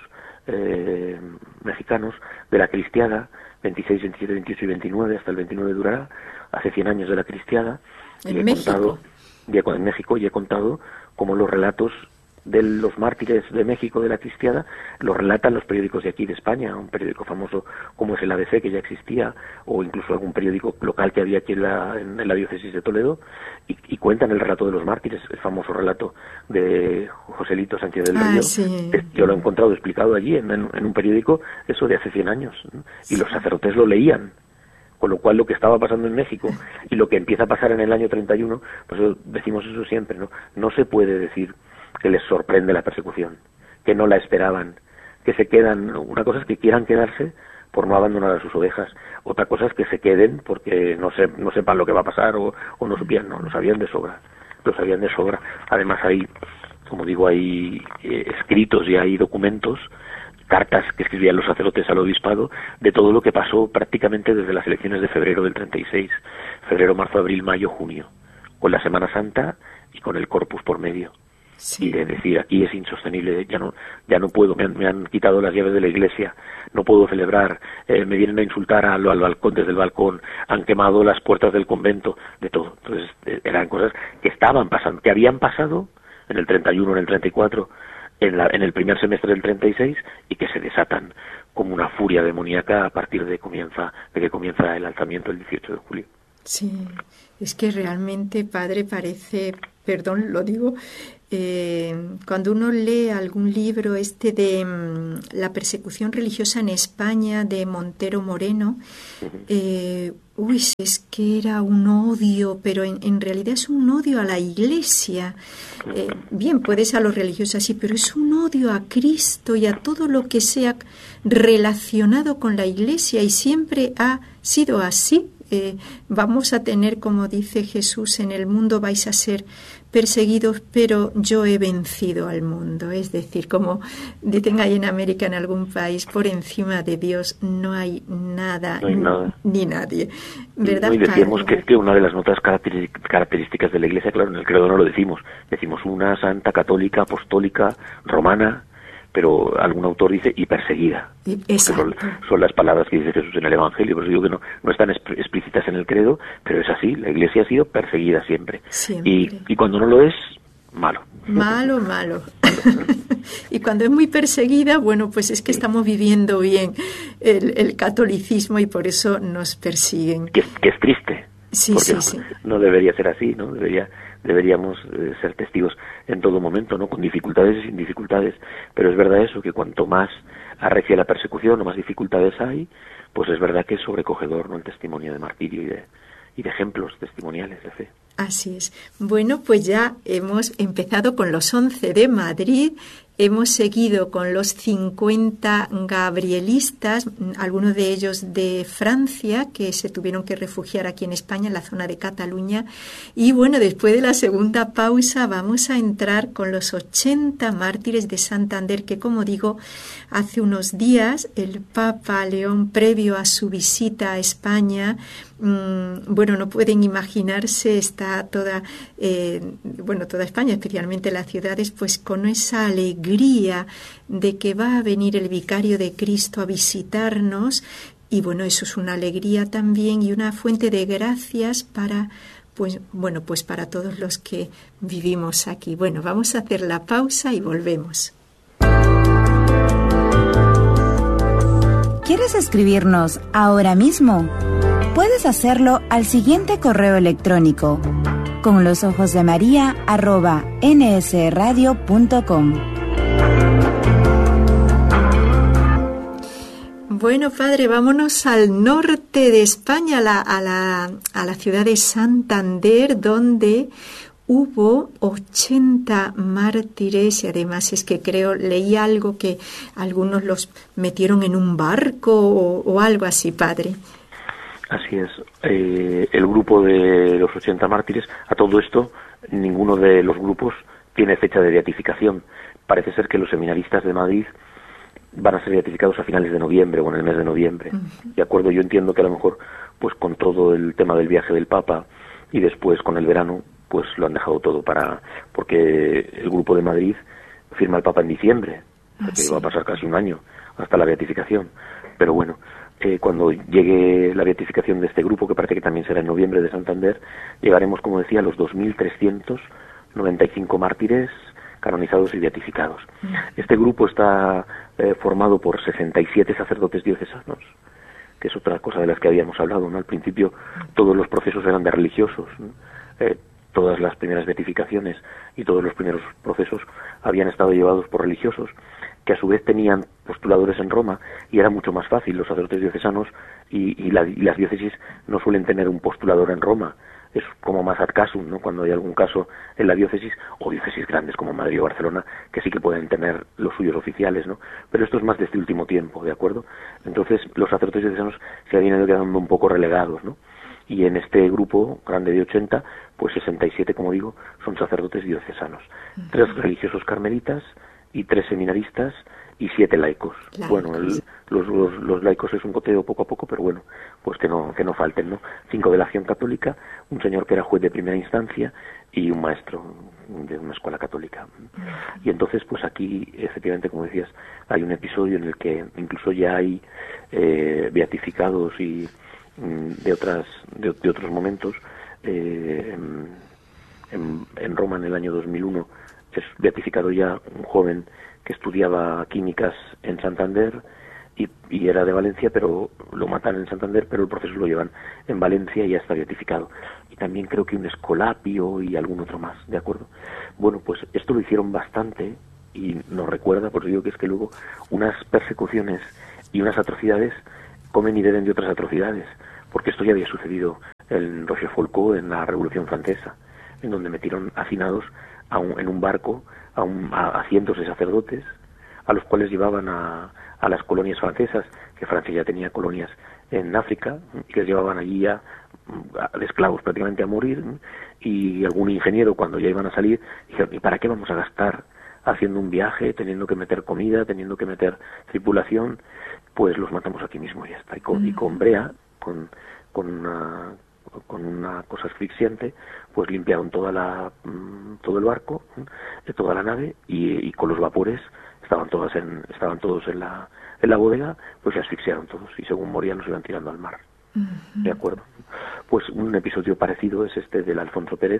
eh, mexicanos de la Cristiada, veintiséis, veintisiete, veintiocho y veintinueve, hasta el veintinueve durará, hace cien años de la Cristiada, en y he México. contado, y he, en México, y he contado cómo los relatos de los mártires de México de la Cristiada los relatan los periódicos de aquí de España, un periódico famoso como es el A B C, que ya existía, o incluso algún periódico local que había aquí en la, en, en la diócesis de Toledo, y, y cuentan el relato de los mártires, el famoso relato de Joselito Sánchez del Río. Ah, sí. Yo lo he encontrado explicado allí en, en, en un periódico, eso de hace cien años, ¿no? Y los sacerdotes lo leían. Con lo cual, lo que estaba pasando en México y lo que empieza a pasar en el año treinta y uno, pues decimos eso siempre, ¿no? No se puede decir que les sorprende la persecución, que no la esperaban, que se quedan. Una cosa es que quieran quedarse por no abandonar a sus ovejas, otra cosa es que se queden porque no se, no sepan lo que va a pasar o, o no supieran, no, lo sabían de sobra, lo sabían de sobra. Además hay, como digo, hay eh, escritos y hay documentos, cartas que escribían los sacerdotes al obispado de todo lo que pasó prácticamente desde las elecciones de febrero del treinta y seis, febrero, marzo, abril, mayo, junio, con la Semana Santa y con el Corpus por medio. Sí. Y de decir, aquí es insostenible, ya no ya no puedo, me han, me han quitado las llaves de la iglesia, no puedo celebrar, eh, me vienen a insultar al, al balcón, desde el balcón, han quemado las puertas del convento, de todo. Entonces eh, eran cosas que estaban pasando, que habían pasado en el treinta y uno, en el treinta y cuatro, en, la, en el primer semestre del treinta y seis, y que se desatan como una furia demoníaca a partir de comienza de que comienza el alzamiento el dieciocho de julio. Sí, es que realmente, padre, parece, perdón, lo digo, eh, cuando uno lee algún libro este de um, la persecución religiosa en España de Montero Moreno, eh, uy, es que era un odio, pero en, en realidad es un odio a la Iglesia. Eh, bien, puede ser a los religiosos así, pero es un odio a Cristo y a todo lo que sea relacionado con la Iglesia, y siempre ha sido así. Eh, vamos a tener, como dice Jesús, en el mundo vais a ser perseguidos, pero yo he vencido al mundo. Es decir, como dicen ahí en América, en algún país, por encima de Dios no hay nada, no hay nada. ni nadie. ¿Verdad? No, y decíamos que, que una de las notas características de la Iglesia, claro, en el credo no lo decimos, decimos una santa, católica, apostólica, romana, pero algún autor dice y perseguida. Son, son las palabras que dice Jesús en el Evangelio, por eso digo que no, no están explícitas en el credo, pero es así, la Iglesia ha sido perseguida siempre. siempre. Y, y cuando no lo es, malo. Malo, malo. Y cuando es muy perseguida, bueno, pues es que estamos viviendo bien el, el catolicismo y por eso nos persiguen. Que, que es triste. Sí, porque sí, no, sí. no debería ser así, ¿no? Debería, deberíamos eh, ser testigos en todo momento, ¿no? Con dificultades y sin dificultades. Pero es verdad eso, que cuanto más arrecia la persecución o más dificultades hay, pues es verdad que es sobrecogedor, ¿no? El testimonio de martirio y de, y de ejemplos testimoniales de fe. Así es. Bueno, pues ya hemos empezado con los once de Madrid, hemos seguido con los cincuenta gabrielistas, algunos de ellos de Francia, que se tuvieron que refugiar aquí en España, en la zona de Cataluña. Y bueno, después de la segunda pausa vamos a entrar con los ochenta mártires de Santander, que como digo, hace unos días el Papa León, previo a su visita a España, mmm, bueno, no pueden imaginarse, está toda, eh, bueno, toda España, especialmente las ciudades, pues con esa alegría de que va a venir el vicario de Cristo a visitarnos, y bueno, eso es una alegría también y una fuente de gracias para, pues bueno, pues para todos los que vivimos aquí. Bueno, vamos a hacer la pausa y volvemos. ¿Quieres escribirnos ahora mismo? Puedes hacerlo al siguiente correo electrónico: con los ojos de María arroba nsradio punto com. Bueno, padre, vámonos al norte de España, a la, a la, a la ciudad de Santander, donde hubo ochenta mártires, y además es que creo, leí algo que algunos los metieron en un barco o, o algo así, padre. Así es. Eh, el grupo de los ochenta mártires, a todo esto, ninguno de los grupos tiene fecha de beatificación. Parece ser que los seminaristas de Madrid van a ser beatificados a finales de noviembre o en el mes de noviembre. Uh-huh. De acuerdo, yo entiendo que a lo mejor, pues con todo el tema del viaje del Papa y después con el verano, pues lo han dejado todo para... porque el grupo de Madrid firma el Papa en diciembre, ah, que sí. va a pasar casi un año hasta la beatificación. Pero bueno, eh, cuando llegue la beatificación de este grupo, que parece que también será en noviembre, de Santander, llegaremos, como decía, a los dos mil trescientos noventa y cinco mártires canonizados y beatificados. Este grupo está eh, formado por sesenta y siete sacerdotes diocesanos, que es otra cosa de las que habíamos hablado, ¿no? Al principio todos los procesos eran de religiosos, ¿no? eh, todas las primeras beatificaciones y todos los primeros procesos habían estado llevados por religiosos, que a su vez tenían postuladores en Roma, y era mucho más fácil. Los sacerdotes diocesanos y, y, la, y las diócesis no suelen tener un postulador en Roma. Es como más ad casum, ¿no? Cuando hay algún caso en la diócesis, o diócesis grandes como Madrid o Barcelona, que sí que pueden tener los suyos oficiales, ¿no? Pero esto es más de este último tiempo, ¿de acuerdo? Entonces los sacerdotes diocesanos se habían ido quedando un poco relegados, ¿no? Y en este grupo grande de ochenta, pues sesenta y siete, como digo, son sacerdotes diocesanos. Uh-huh. Tres religiosos carmelitas y tres seminaristas y siete laicos. Laicos. Bueno, el, los, los, los laicos es un goteo poco a poco, pero bueno, pues que no, que no falten, ¿no? Cinco de la acción católica, un señor que era juez de primera instancia y un maestro de una escuela católica. Y entonces, pues aquí, efectivamente, como decías, hay un episodio en el que incluso ya hay eh, beatificados y mm, de otras de, de otros momentos. Eh, en, en Roma, en el año dos mil uno, es beatificado ya un joven que estudiaba químicas en Santander y, y era de Valencia, pero lo matan en Santander, pero el proceso lo llevan en Valencia y ya está beatificado. Y también creo que un Escolapio y algún otro más, ¿de acuerdo? Bueno, pues esto lo hicieron bastante y nos recuerda, por eso digo que es que luego unas persecuciones y unas atrocidades comen y beben de otras atrocidades, porque esto ya había sucedido en Rochefoucauld, en la Revolución Francesa, en donde metieron hacinados a un, en un barco a, un, a, a cientos de sacerdotes, a los cuales llevaban a, a las colonias francesas, que Francia ya tenía colonias en África, y les llevaban allí ya a, de esclavos prácticamente a morir, y algún ingeniero cuando ya iban a salir dijeron, ¿y para qué vamos a gastar haciendo un viaje, teniendo que meter comida, teniendo que meter tripulación? Pues los matamos aquí mismo y ya está. Y con, y con brea, con, con una con una cosa asfixiante, pues limpiaron toda la todo el barco, toda la nave, y, y con los vapores estaban todas en estaban todos en la en la bodega, pues se asfixiaron todos y según morían los iban tirando al mar. Uh-huh. De acuerdo. Pues un episodio parecido es este del Alfonso Pérez,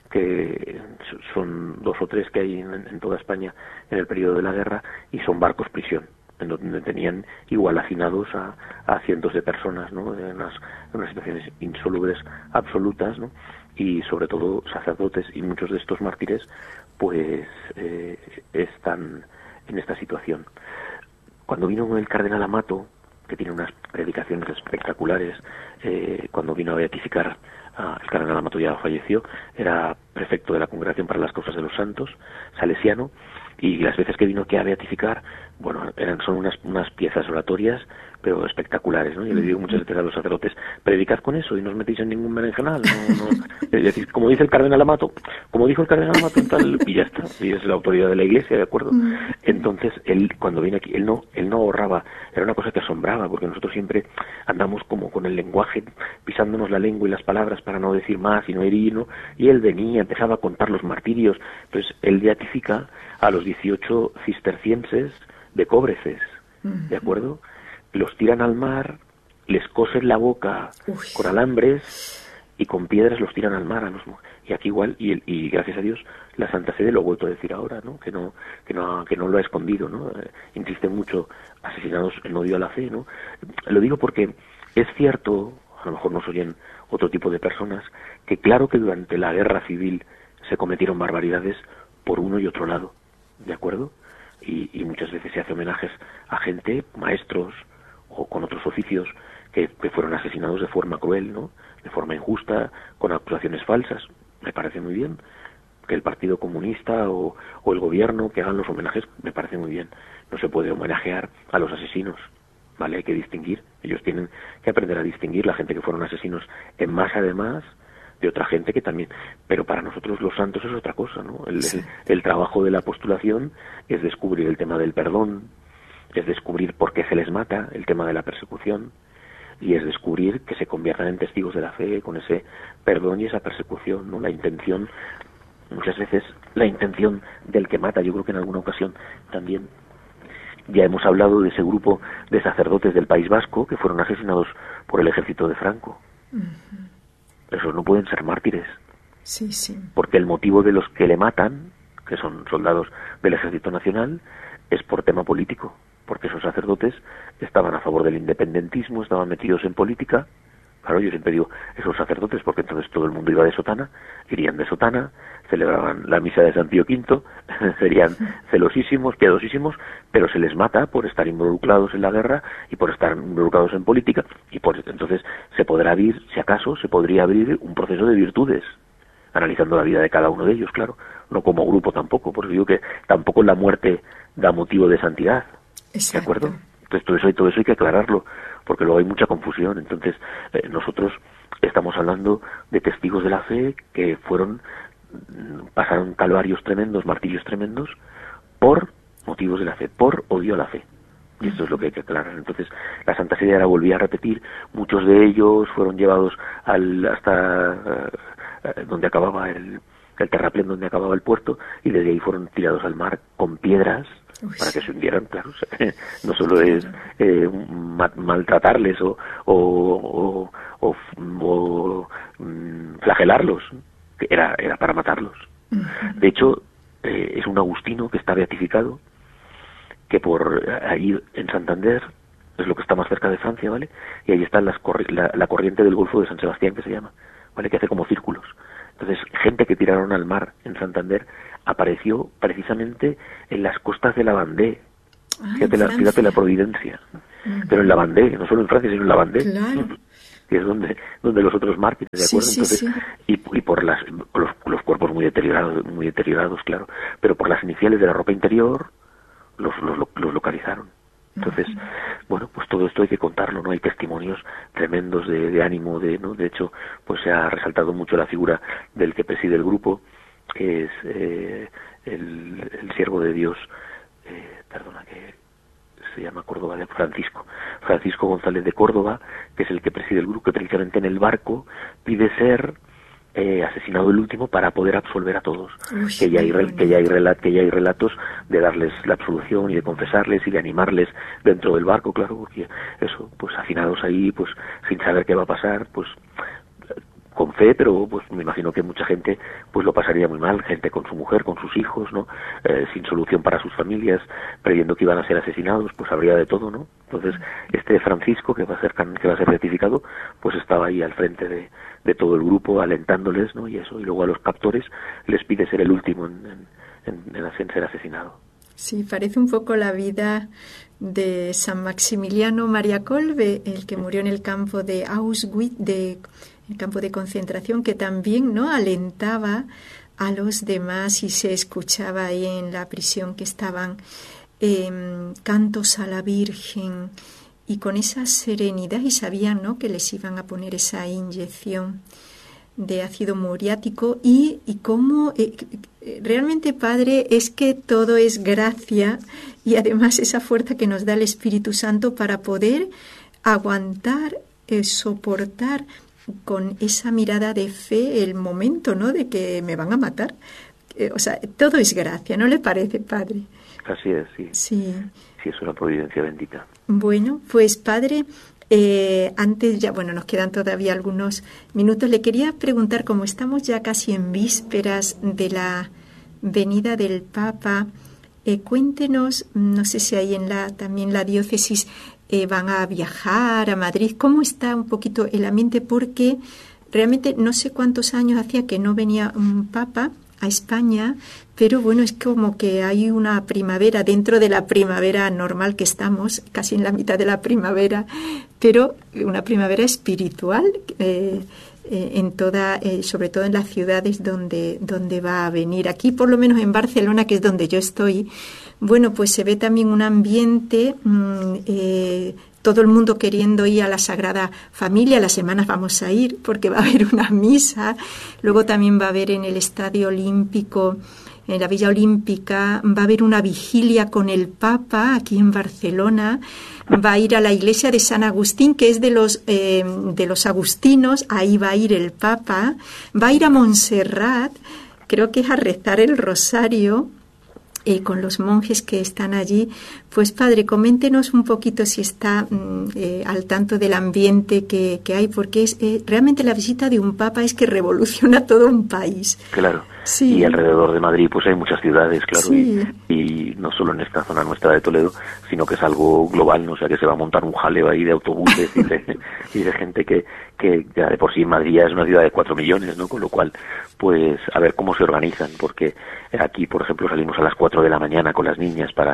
que son dos o tres que hay en, en toda España en el periodo de la guerra, y son barcos prisión, en donde tenían igual hacinados a, a cientos de personas, ¿no? En unas, en unas situaciones insolubles absolutas, ¿no? Y sobre todo sacerdotes, y muchos de estos mártires pues eh, están en esta situación. Cuando vino el cardenal Amato, que tiene unas predicaciones espectaculares, eh, cuando vino a beatificar, ah, el cardenal Amato ya falleció, era prefecto de la Congregación para las Causas de los Santos, salesiano, y las veces que vino aquí a beatificar, bueno, eran son unas unas piezas oratorias, pero espectaculares, ¿no? Yo le digo muchas veces a los sacerdotes, predicad con eso y no os metéis en ningún berenjenal, no, no. Es decir, como dice el cardenal Amato, como dijo el cardenal Amato, tal, y ya está, y es la autoridad de la Iglesia, ¿de acuerdo? Entonces, él, cuando viene aquí, él no, él no ahorraba, era una cosa que asombraba, porque nosotros siempre andamos como con el lenguaje, pisándonos la lengua y las palabras para no decir más y no herir, ¿no? Y él venía, empezaba a contar los martirios, entonces él beatifica a los dieciocho cistercienses de Cóbreces, ¿de acuerdo? Los tiran al mar, les cosen la boca Uy. con alambres y con piedras los tiran al mar a los, y aquí igual, y, y gracias a Dios la Santa Sede lo ha vuelto a decir ahora, ¿no? Que no que no que no lo ha escondido, ¿no? Eh, insiste mucho, asesinados en odio a la fe, ¿no? Lo digo porque es cierto, a lo mejor nos oyen otro tipo de personas, que claro que durante la guerra civil se cometieron barbaridades por uno y otro lado, ¿de acuerdo? Y, y muchas veces se hace homenajes a gente, maestros o con otros oficios que, que fueron asesinados de forma cruel, ¿no? De forma injusta, con acusaciones falsas. Me parece muy bien que el Partido Comunista o, o el gobierno que hagan los homenajes, me parece muy bien. No se puede homenajear a los asesinos, ¿vale? Hay que distinguir. Ellos tienen que aprender a distinguir la gente que fueron asesinos en masa, además de otra gente que también, pero para nosotros los santos es otra cosa, ¿no? El, sí. el, el trabajo de la postulación es descubrir el tema del perdón, es descubrir por qué se les mata, el tema de la persecución, y es descubrir que se conviertan en testigos de la fe con ese perdón y esa persecución, ¿no? La intención, muchas veces la intención del que mata, yo creo que en alguna ocasión también ya hemos hablado de ese grupo de sacerdotes del País Vasco que fueron asesinados por el ejército de Franco. Uh-huh. Esos no pueden ser mártires. Sí, sí. Porque el motivo de los que le matan, que son soldados del Ejército Nacional, es por tema político. Porque esos sacerdotes estaban a favor del independentismo, estaban metidos en política. Claro, yo siempre digo, esos sacerdotes, porque entonces todo el mundo iba de sotana, irían de sotana, celebraban la misa de San Pío Quinto, serían celosísimos, piadosísimos, pero se les mata por estar involucrados en la guerra y por estar involucrados en política, y por entonces se podrá abrir, si acaso, se podría abrir un proceso de virtudes, analizando la vida de cada uno de ellos, claro, no como grupo tampoco, porque digo que tampoco la muerte da motivo de santidad. Exacto. ¿De acuerdo? Entonces todo eso y todo eso hay que aclararlo, porque luego hay mucha confusión. Entonces eh, nosotros estamos hablando de testigos de la fe que fueron, pasaron calvarios tremendos, martirios tremendos, por motivos de la fe, por odio a la fe. Y esto es lo que hay que aclarar. Entonces, la Santa Sede ahora volvía a repetir, muchos de ellos fueron llevados al hasta uh, donde acababa el, el terraplén, donde acababa el puerto, y desde ahí fueron tirados al mar con piedras. Uy, para que se hundieran, claro. No solo es eh, ma maltratarles o, o, o, o, o mm, flagelarlos, era, era para matarlos. Uh-huh. De hecho, eh, es un agustino que está beatificado, que por ahí en Santander, es lo que está más cerca de Francia, ¿vale? Y ahí está las corri la, la corriente del Golfo de San Sebastián, que se llama, ¿vale? Que hace como círculos. Entonces, gente que tiraron al mar en Santander apareció precisamente en las costas de la Vendée. Ah, fíjate, la, fíjate la providencia. Uh-huh. Pero en la Vendée, no solo en Francia, sino en la Vendée. Claro. Que es donde donde los otros mártires, ¿de acuerdo? Sí, sí, Entonces, sí. Y, y por las los, los cuerpos muy deteriorados, muy deteriorados, claro, pero por las iniciales de la ropa interior los, los, los localizaron. Entonces, uh-huh. bueno, pues todo esto hay que contarlo, ¿no? Hay testimonios tremendos de, de ánimo, de, ¿no? De hecho, pues se ha resaltado mucho la figura del que preside el grupo, que es eh, el, el siervo de Dios, eh, perdona, que se llama Córdoba de Francisco, Francisco González de Córdoba, que es el que preside el grupo, que precisamente en el barco pide ser Eh, asesinado el último para poder absolver a todos. Uy, que ya hay que ya hay relat que ya hay relatos de darles la absolución y de confesarles y de animarles dentro del barco, claro, porque eso, pues hacinados ahí, pues sin saber qué va a pasar, pues con fe, pero pues me imagino que mucha gente pues lo pasaría muy mal, gente con su mujer, con sus hijos, ¿no? Eh, sin solución para sus familias, creyendo que iban a ser asesinados, pues habría de todo, ¿no? Entonces, este Francisco, que va a ser que va a ser beatificado, pues estaba ahí al frente de, de todo el grupo, alentándoles, ¿no? Y eso, y luego a los captores les pide ser el último en, en, en, en ser asesinado. Sí, parece un poco la vida de San Maximiliano María Kolbe, el que murió en el campo de Auschwitz, de el campo de concentración, que también, ¿no?, alentaba a los demás, y se escuchaba ahí en la prisión que estaban eh, cantos a la Virgen, y con esa serenidad, y sabían, ¿no?, que les iban a poner esa inyección de ácido muriático, y, y cómo eh, realmente, Padre, es que todo es gracia, y además esa fuerza que nos da el Espíritu Santo para poder aguantar, eh, soportar con esa mirada de fe el momento, ¿no?, de que me van a matar. Eh, o sea, todo es gracia, ¿no le parece, Padre? Así es, sí. Sí. Sí, es una providencia bendita. Bueno, pues, Padre, eh, antes ya, bueno, nos quedan todavía algunos minutos. Le quería preguntar, como estamos ya casi en vísperas de la venida del Papa, eh, cuéntenos, no sé si hay en la también la diócesis eh, van a viajar a Madrid, ¿cómo está un poquito el ambiente? Porque realmente no sé cuántos años hacía que no venía un Papa a España, pero bueno, es como que hay una primavera dentro de la primavera normal que estamos, casi en la mitad de la primavera, pero una primavera espiritual, eh, eh, en toda, eh, sobre todo en las ciudades donde, donde va a venir. Aquí, por lo menos en Barcelona, que es donde yo estoy, bueno, pues se ve también un ambiente, mmm, eh, todo el mundo queriendo ir a la Sagrada Familia. Las semanas vamos a ir porque va a haber una misa. Luego también va a haber en el Estadio Olímpico, en la Villa Olímpica, va a haber una vigilia con el Papa aquí en Barcelona. Va a ir a la iglesia de San Agustín, que es de los eh, de los agustinos. Ahí va a ir el Papa. Va a ir a Montserrat, creo que es a rezar el rosario. Eh, con los monjes que están allí. Pues, Padre, coméntenos un poquito si está eh, al tanto del ambiente que, que hay, porque es eh, realmente la visita de un Papa es que revoluciona todo un país. Claro, sí. Y alrededor de Madrid pues hay muchas ciudades, claro, sí. y, y no solo en esta zona nuestra de Toledo, sino que es algo global, ¿no? O sea, que se va a montar un jaleo ahí de autobuses y de, y de gente que, que ya de por sí Madrid ya es una ciudad de cuatro millones, ¿no? Con lo cual, pues a ver cómo se organizan, porque aquí, por ejemplo, salimos a las cuatro de la mañana con las niñas para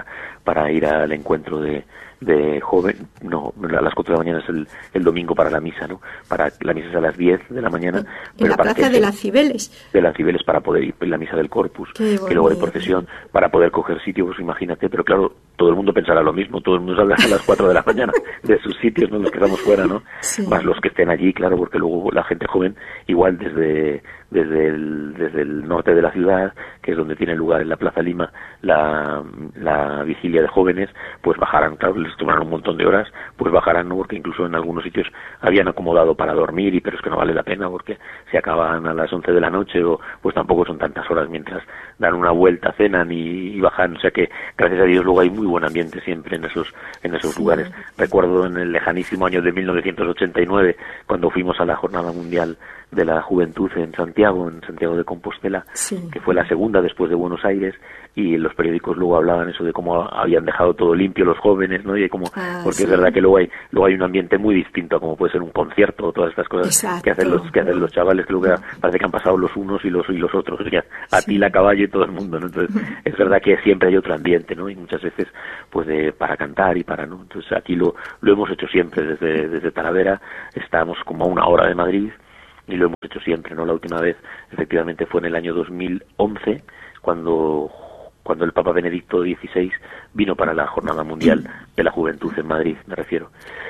para ir al encuentro de, de joven, no, a las cuatro de la mañana es el, el domingo para la misa, ¿no? Para la misa es a las diez de la mañana. En pero la para plaza que de las Cibeles. De las Cibeles para poder ir en la misa del Corpus, que luego hay procesión, para poder coger sitio, pues imagínate, pero claro, todo el mundo pensará lo mismo, todo el mundo saldrá a las cuatro de la mañana de sus sitios, no los que estamos fuera, ¿no? Sí. Más los que estén allí, claro, porque luego la gente joven, igual desde desde el, desde el norte de la ciudad, que es donde tiene lugar en la Plaza Lima la, la vigilia de jóvenes, pues bajarán, claro, les tomarán un montón de horas, pues bajarán, ¿no? Porque incluso en algunos sitios habían acomodado para dormir, y pero es que no vale la pena, porque se acaban a las once de la noche, o pues tampoco son tantas horas mientras dan una vuelta, cenan y, y bajan, o sea que gracias a Dios luego hay muy buen ambiente siempre en esos en esos sí. lugares. Recuerdo en el lejanísimo año de mil novecientos ochenta y nueve, cuando fuimos a la Jornada Mundial de la Juventud en Santiago, en Santiago de Compostela, sí. que fue la segunda después de Buenos Aires, y los periódicos luego hablaban eso de cómo habían dejado todo limpio los jóvenes, ¿no? Y de cómo, ah, porque sí. es verdad que luego hay luego hay un ambiente muy distinto a como puede ser un concierto o todas estas cosas Exacto. que hacen los que hacen los chavales, que luego parece que han pasado los unos y los y los otros, o sea, a sí. ti la caballo y todo el mundo, ¿no? Entonces es verdad que siempre hay otro ambiente, ¿no? Y muchas veces pues de para cantar y para, ¿no? Entonces aquí lo lo hemos hecho siempre desde desde Talavera, estamos como a una hora de Madrid, y lo hemos hecho siempre, ¿no? La última vez, efectivamente, fue en el año dos mil once, cuando cuando el Papa Benedicto dieciséis vino para la Jornada Mundial de la Juventud en Madrid, me refiero.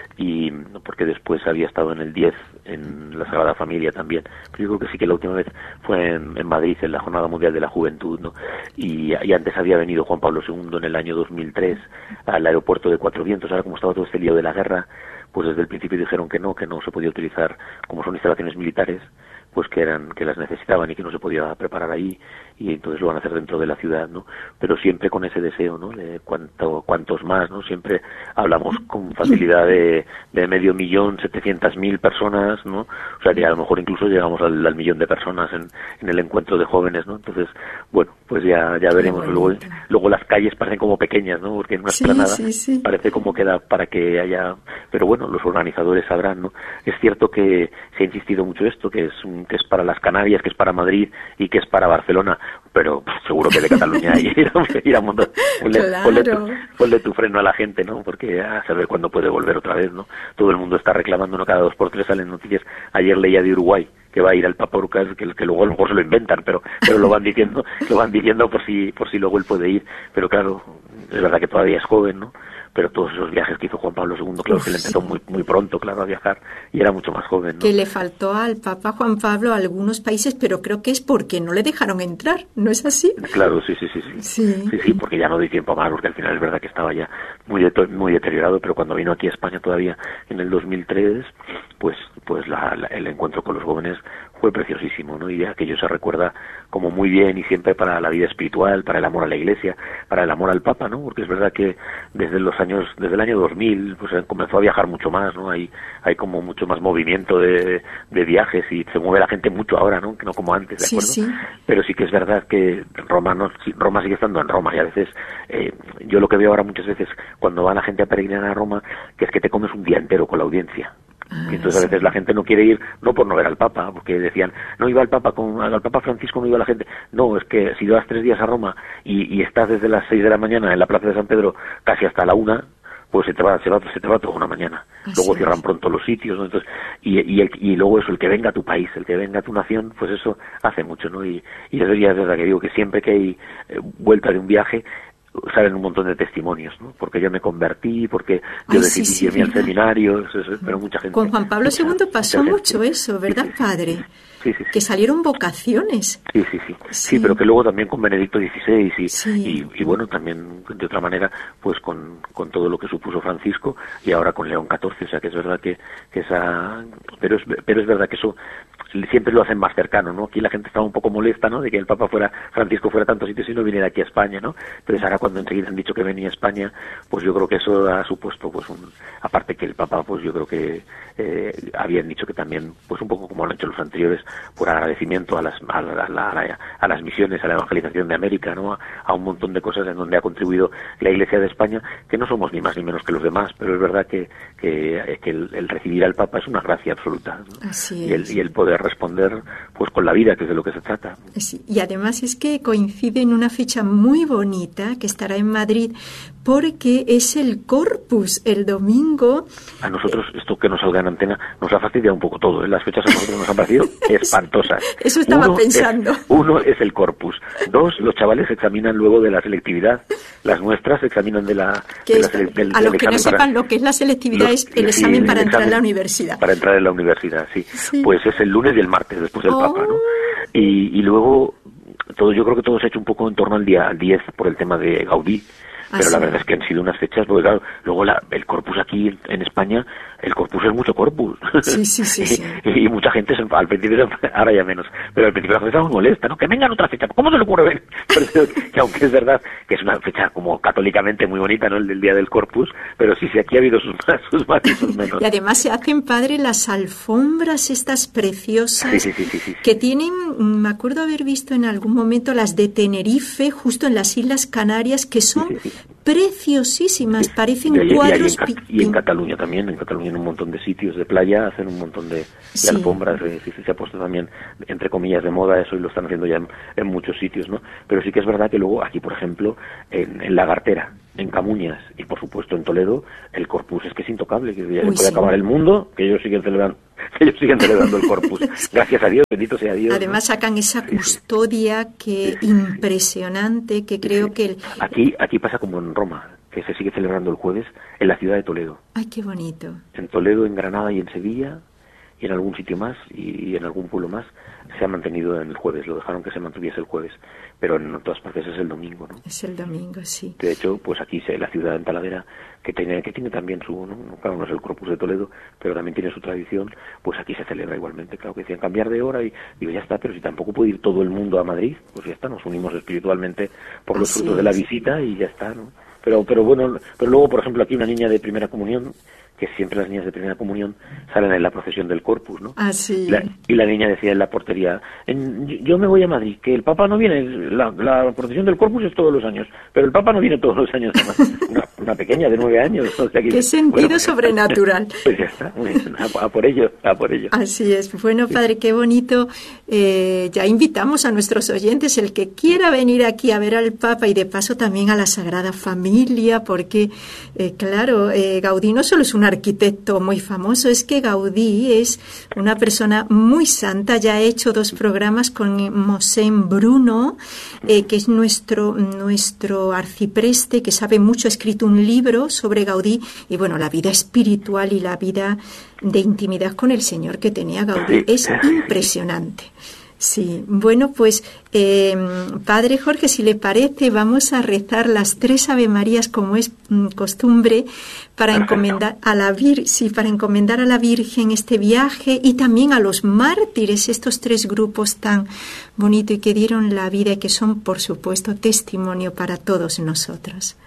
Y porque después había estado en el diez, en la Sagrada Familia también. Pero yo creo que sí que la última vez fue en, en Madrid, en la Jornada Mundial de la Juventud, ¿no? Y, y antes había venido Juan Pablo segundo en el año dos mil tres al aeropuerto de Cuatro Vientos. Ahora, como estaba todo este lío de la guerra, pues desde el principio dijeron que no, que no se podía utilizar, como son instalaciones militares, pues que eran que las necesitaban y que no se podía preparar ahí, y entonces lo van a hacer dentro de la ciudad, ¿no? Pero siempre con ese deseo, ¿no? De cuánto, cuántos más, ¿no? Siempre hablamos con facilidad de, de medio millón, setecientas mil personas, ¿no? O sea que a lo mejor incluso llegamos al, al millón de personas en, en el encuentro de jóvenes, ¿no? Entonces, bueno, pues ya ya veremos. Luego, luego las calles parecen como pequeñas, ¿no? Porque en una explanada sí, sí, sí. parece como que da para que haya, pero bueno, los organizadores sabrán, ¿no? Es cierto que se ha insistido mucho esto, que es un que es para las Canarias, que es para Madrid y que es para Barcelona, pero pues, seguro que de Cataluña ir a, ir a un montón. Ponle, claro. ponle, tu, ponle tu freno a la gente, ¿no? Porque a saber cuándo puede volver otra vez, ¿no? Todo el mundo está reclamando, ¿no? Cada dos por tres salen noticias. Ayer leía de Uruguay que va a ir al Papa Urcas, que, que luego a lo mejor se lo inventan, pero pero lo van diciendo, lo van diciendo por si por si luego él puede ir. Pero claro, es verdad que todavía es joven, ¿no? Pero todos esos viajes que hizo Juan Pablo segundo, claro, Uf, que le empezó sí. muy muy pronto, claro, a viajar, y era mucho más joven, ¿no? Que le faltó al Papa Juan Pablo a algunos países, pero creo que es porque no le dejaron entrar, ¿no es así? Claro, sí, sí, sí, sí, sí, sí, sí porque ya no doy tiempo más, porque al final es verdad que estaba ya muy de, muy deteriorado, pero cuando vino aquí a España todavía en el dos mil tres, pues pues la, la, el encuentro con los jóvenes fue preciosísimo, ¿no? Y aquello se recuerda como muy bien, y siempre para la vida espiritual, para el amor a la Iglesia, para el amor al Papa, ¿no? Porque es verdad que desde los años, desde el año dos mil, pues comenzó a viajar mucho más, ¿no? Hay hay como mucho más movimiento de, de viajes, y se mueve la gente mucho ahora, ¿no? Que no como antes, ¿de acuerdo? Sí, sí. Pero sí que es verdad que Roma no, Roma sigue estando en Roma, y a veces eh, yo lo que veo ahora muchas veces cuando va la gente a peregrinar a Roma, que es que te comes un día entero con la audiencia. Ah, y entonces sí. a veces la gente no quiere ir, no por no ver al Papa, porque decían, no iba al Papa, con al Papa Francisco no iba la gente. No, es que si vas tres días a Roma y, y estás desde las seis de la mañana en la Plaza de San Pedro casi hasta la una, pues se te va, se va, se te va toda una mañana. Así luego cierran es. pronto los sitios, ¿no? Entonces, y, y, el, y luego eso, el que venga a tu país, el que venga a tu nación, pues eso hace mucho, ¿no? Y, y eso ya es verdad que digo que siempre que hay eh, vuelta de un viaje, salen un montón de testimonios, ¿no? Porque yo me convertí, porque yo Ay, decidí sí, sí, irme al seminario, eso, eso, pero mucha gente... Con Juan Pablo segundo pasó mucho eso, ¿verdad, sí, sí, padre? Sí, sí, sí. Que salieron vocaciones. Sí, sí, sí, sí. Sí, pero que luego también con Benedicto dieciséis y, sí. y, y bueno, también de otra manera, pues con, con todo lo que supuso Francisco, y ahora con León catorce, o sea que es verdad que, que esa... Pero es, pero es verdad que eso siempre lo hacen más cercano, ¿no? Aquí la gente estaba un poco molesta, ¿no? De que el Papa fuera, Francisco fuera a tantos sitios y no viniera aquí a España, ¿no? Entonces ahora cuando enseguida han dicho que venía a España, pues yo creo que eso ha supuesto, pues un, aparte que el Papa, pues yo creo que eh, habían dicho que también, pues un poco como han hecho los anteriores, por agradecimiento a las a, la, a, la, a las misiones, a la evangelización de América, ¿no? A, a un montón de cosas en donde ha contribuido la Iglesia de España, que no somos ni más ni menos que los demás, pero es verdad que, que, que el, el recibir al Papa es una gracia absoluta, ¿no? Así es. Y el, y el poder responder pues con la vida, que es de lo que se trata. Sí, y además es que coincide en una fecha muy bonita que estará en Madrid, porque es el Corpus, el domingo. A nosotros, esto que nos salga en antena, nos ha fastidiado un poco todo, ¿eh? Las fechas a nosotros nos han parecido espantosas. Eso estaba uno pensando. Es, uno es el Corpus. Dos, los chavales examinan luego de la selectividad. Las nuestras examinan de la... De la del, del, a los que no sepan para, lo que es la selectividad, los, es el sí, examen para el entrar examen, en la universidad. Para entrar en la universidad, sí. sí. Pues es el lunes y el martes, después del oh. Papa, ¿no? Y, y luego, todo, yo creo que todo se ha hecho un poco en torno al día diez por el tema de Gaudí. Pero Así. la verdad es que han sido unas fechas, porque claro, luego la, el Corpus aquí en, en España, el Corpus es mucho Corpus. Sí, sí, sí. sí. y, y mucha gente, se, al principio, ahora ya menos, pero al principio la gente estaba muy molesta, ¿no? Que vengan otra fecha, ¿cómo se le ocurre ver? Pero, que aunque es verdad que es una fecha como católicamente muy bonita, ¿no? El del Día del Corpus, pero sí, sí, aquí ha habido sus más, sus más y sus menos. Y además se hacen, padre, las alfombras estas preciosas, sí, sí, sí, sí, sí, sí. que tienen, me acuerdo haber visto en algún momento las de Tenerife, justo en las Islas Canarias, que son... Sí, sí, sí. preciosísimas, parecen y, y, cuadros. Y, y, en, y en Cataluña también, en Cataluña en un montón de sitios de playa hacen un montón de, de sí. alfombras, eh, sí, sí, se ha puesto también, entre comillas, de moda eso y lo están haciendo ya en, en muchos sitios, ¿no? Pero sí que es verdad que luego aquí, por ejemplo, en, en Lagartera, en Camuñas y por supuesto en Toledo, el Corpus es que es intocable, que ya Uy, se puede sí. acabar el mundo, que ellos siguen celebrando. Ellos siguen celebrando el Corpus. Gracias a Dios, bendito sea Dios. Además ¿no? sacan esa custodia que sí, sí. impresionante, que creo sí. que... El... Aquí aquí pasa como en Roma, que se sigue celebrando el jueves en la ciudad de Toledo. Ay, qué bonito. En Toledo, en Granada y en Sevilla, y en algún sitio más, y, y en algún pueblo más, se ha mantenido en el jueves, lo dejaron que se mantuviese el jueves, pero en todas partes es el domingo, ¿no? Es el domingo, sí. De hecho, pues aquí se, la ciudad de Talavera, que tiene, que tiene también su, ¿no? Claro, no es el Corpus de Toledo, pero también tiene su tradición, pues aquí se celebra igualmente. Claro que decían cambiar de hora y digo, ya está, pero si tampoco puede ir todo el mundo a Madrid, pues ya está, nos unimos espiritualmente por los Así frutos es. de la visita y ya está, ¿no? Pero, pero bueno, pero luego, por ejemplo, aquí una niña de primera comunión, que siempre las niñas de primera comunión salen en la procesión del Corpus, ¿no? Ah, sí. Y la, y la niña decía en la portería, en, yo me voy a Madrid, que el Papa no viene, la, la procesión del Corpus es todos los años, pero el Papa no viene todos los años, una, una pequeña de nueve años. O sea, que, Qué sentido bueno, pues, sobrenatural. Pues ya está, a, a por ello, a por ello. Así es. Bueno, padre, qué bonito. Eh, ya invitamos a nuestros oyentes, el que quiera venir aquí a ver al Papa y de paso también a la Sagrada Familia, porque, eh, claro, eh, Gaudí no solo es un arquitecto muy famoso, es que Gaudí es una persona muy santa. Ya he hecho dos programas con Mosén Bruno, eh, que es nuestro nuestro arcipreste, que sabe mucho, ha escrito un libro sobre Gaudí y bueno, la vida espiritual y la vida de intimidad con el Señor que tenía Gaudí es impresionante. Sí, bueno, pues eh, padre Jorge, si le parece, vamos a rezar las tres Ave Marías como es mm, costumbre para encomendar a la Vir, sí, para encomendar a la Virgen este viaje y también a los mártires, estos tres grupos tan bonitos y que dieron la vida y que son, por supuesto, testimonio para todos nosotros.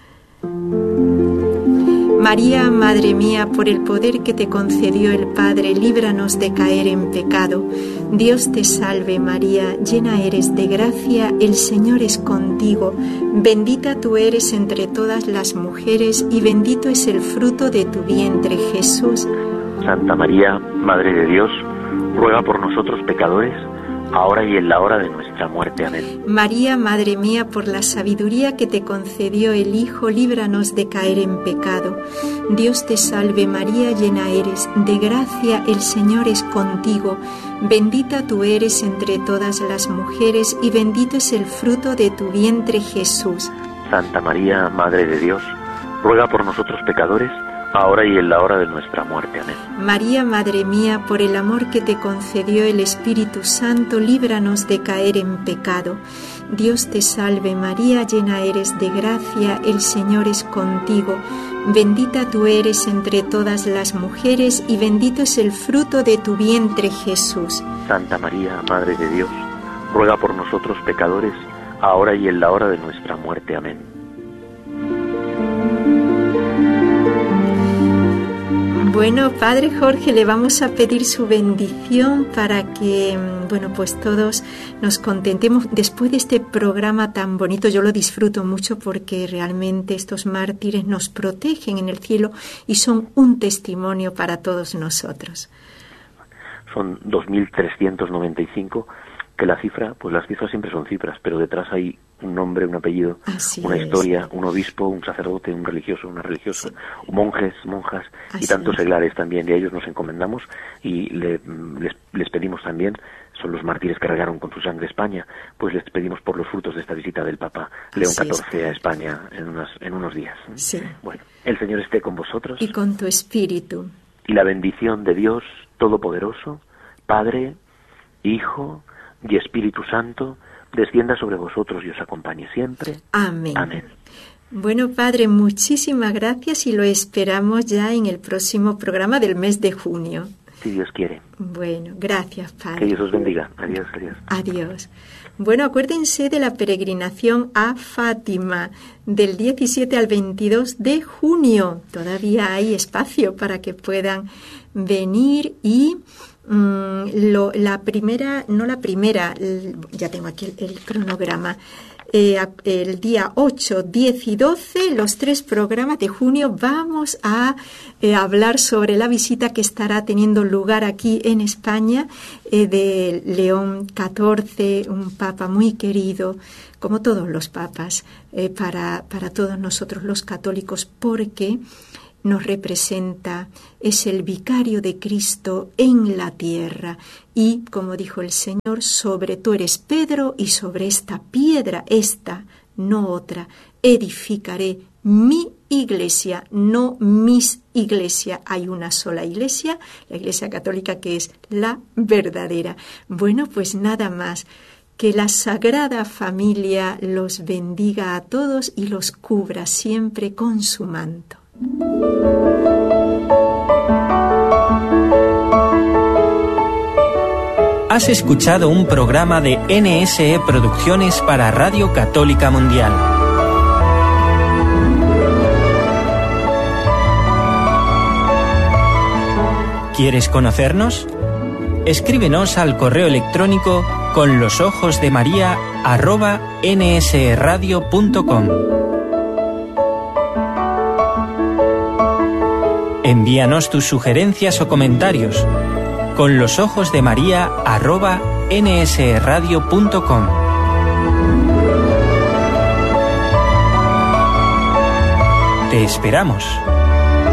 María, Madre mía, por el poder que te concedió el Padre, líbranos de caer en pecado. Dios te salve María, llena eres de gracia, el Señor es contigo. Bendita tú eres entre todas las mujeres y bendito es el fruto de tu vientre, Jesús. Santa María, Madre de Dios, ruega por nosotros pecadores, ahora y en la hora de nuestra muerte. Amén. María, Madre mía, por la sabiduría que te concedió el Hijo, líbranos de caer en pecado. Dios te salve María, llena eres de gracia, el Señor es contigo. Bendita tú eres entre todas las mujeres y bendito es el fruto de tu vientre, Jesús. Santa María, Madre de Dios, ruega por nosotros pecadores, ahora y en la hora de nuestra muerte. Amén. María, Madre mía, por el amor que te concedió el Espíritu Santo, líbranos de caer en pecado. Dios te salve María, llena eres de gracia, el Señor es contigo. Bendita tú eres entre todas las mujeres y bendito es el fruto de tu vientre, Jesús. Santa María, Madre de Dios, ruega por nosotros pecadores, ahora y en la hora de nuestra muerte. Amén. Bueno, Padre Jorge, le vamos a pedir su bendición para que, bueno, pues todos nos contentemos después de este programa tan bonito. Yo lo disfruto mucho porque realmente estos mártires nos protegen en el cielo y son un testimonio para todos nosotros. Son dos mil trescientos noventa y cinco, que la cifra, pues las cifras siempre son cifras, pero detrás hay un nombre, un apellido, Así una es. historia, un obispo, un sacerdote, un religioso, una religiosa, Sí. monjes, monjas Así y tantos es. seglares también. Y a ellos nos encomendamos y le- les, les pedimos también, son los mártires que regaron con su sangre España, pues les pedimos por los frutos de esta visita del Papa León Así es, catorce a España en, unas, en unos días. Sí. Bueno, el Señor esté con vosotros Y con tu espíritu. y la bendición de Dios Todopoderoso, Padre, Hijo y Espíritu Santo, descienda sobre vosotros y os acompañe siempre. Amén. Amén. Bueno, Padre, muchísimas gracias y lo esperamos ya en el próximo programa del mes de junio. Si Dios quiere. Bueno, gracias, Que Padre. Dios os bendiga. Adiós, adiós. Adiós. Bueno, acuérdense de la peregrinación a Fátima del diecisiete al veintidós de junio. Todavía hay espacio para que puedan venir y mm, lo, la primera, no la primera, el- ya tengo aquí el, el cronograma. Eh, a- el día ocho, diez y doce, los tres programas de junio, vamos a eh, hablar sobre la visita que estará teniendo lugar aquí en España eh, de León catorce, un papa muy querido, como todos los papas, eh, para, para todos nosotros los católicos, porque nos representa, es el vicario de Cristo en la tierra. Y, como dijo el Señor, sobre tú eres Pedro y sobre esta piedra, esta, no otra, edificaré mi iglesia, no mis iglesias. Hay una sola iglesia, la Iglesia Católica, que es la verdadera. Bueno, pues nada más. Que la Sagrada Familia los bendiga a todos y los cubra siempre con su manto. Has escuchado un programa de N S E Producciones para Radio Católica Mundial. ¿Quieres conocernos? Escríbenos al correo electrónico con los ojos de María arroba nsradio punto com. Envíanos tus sugerencias o comentarios con los ojos de María arroba nsradio punto com. Te esperamos.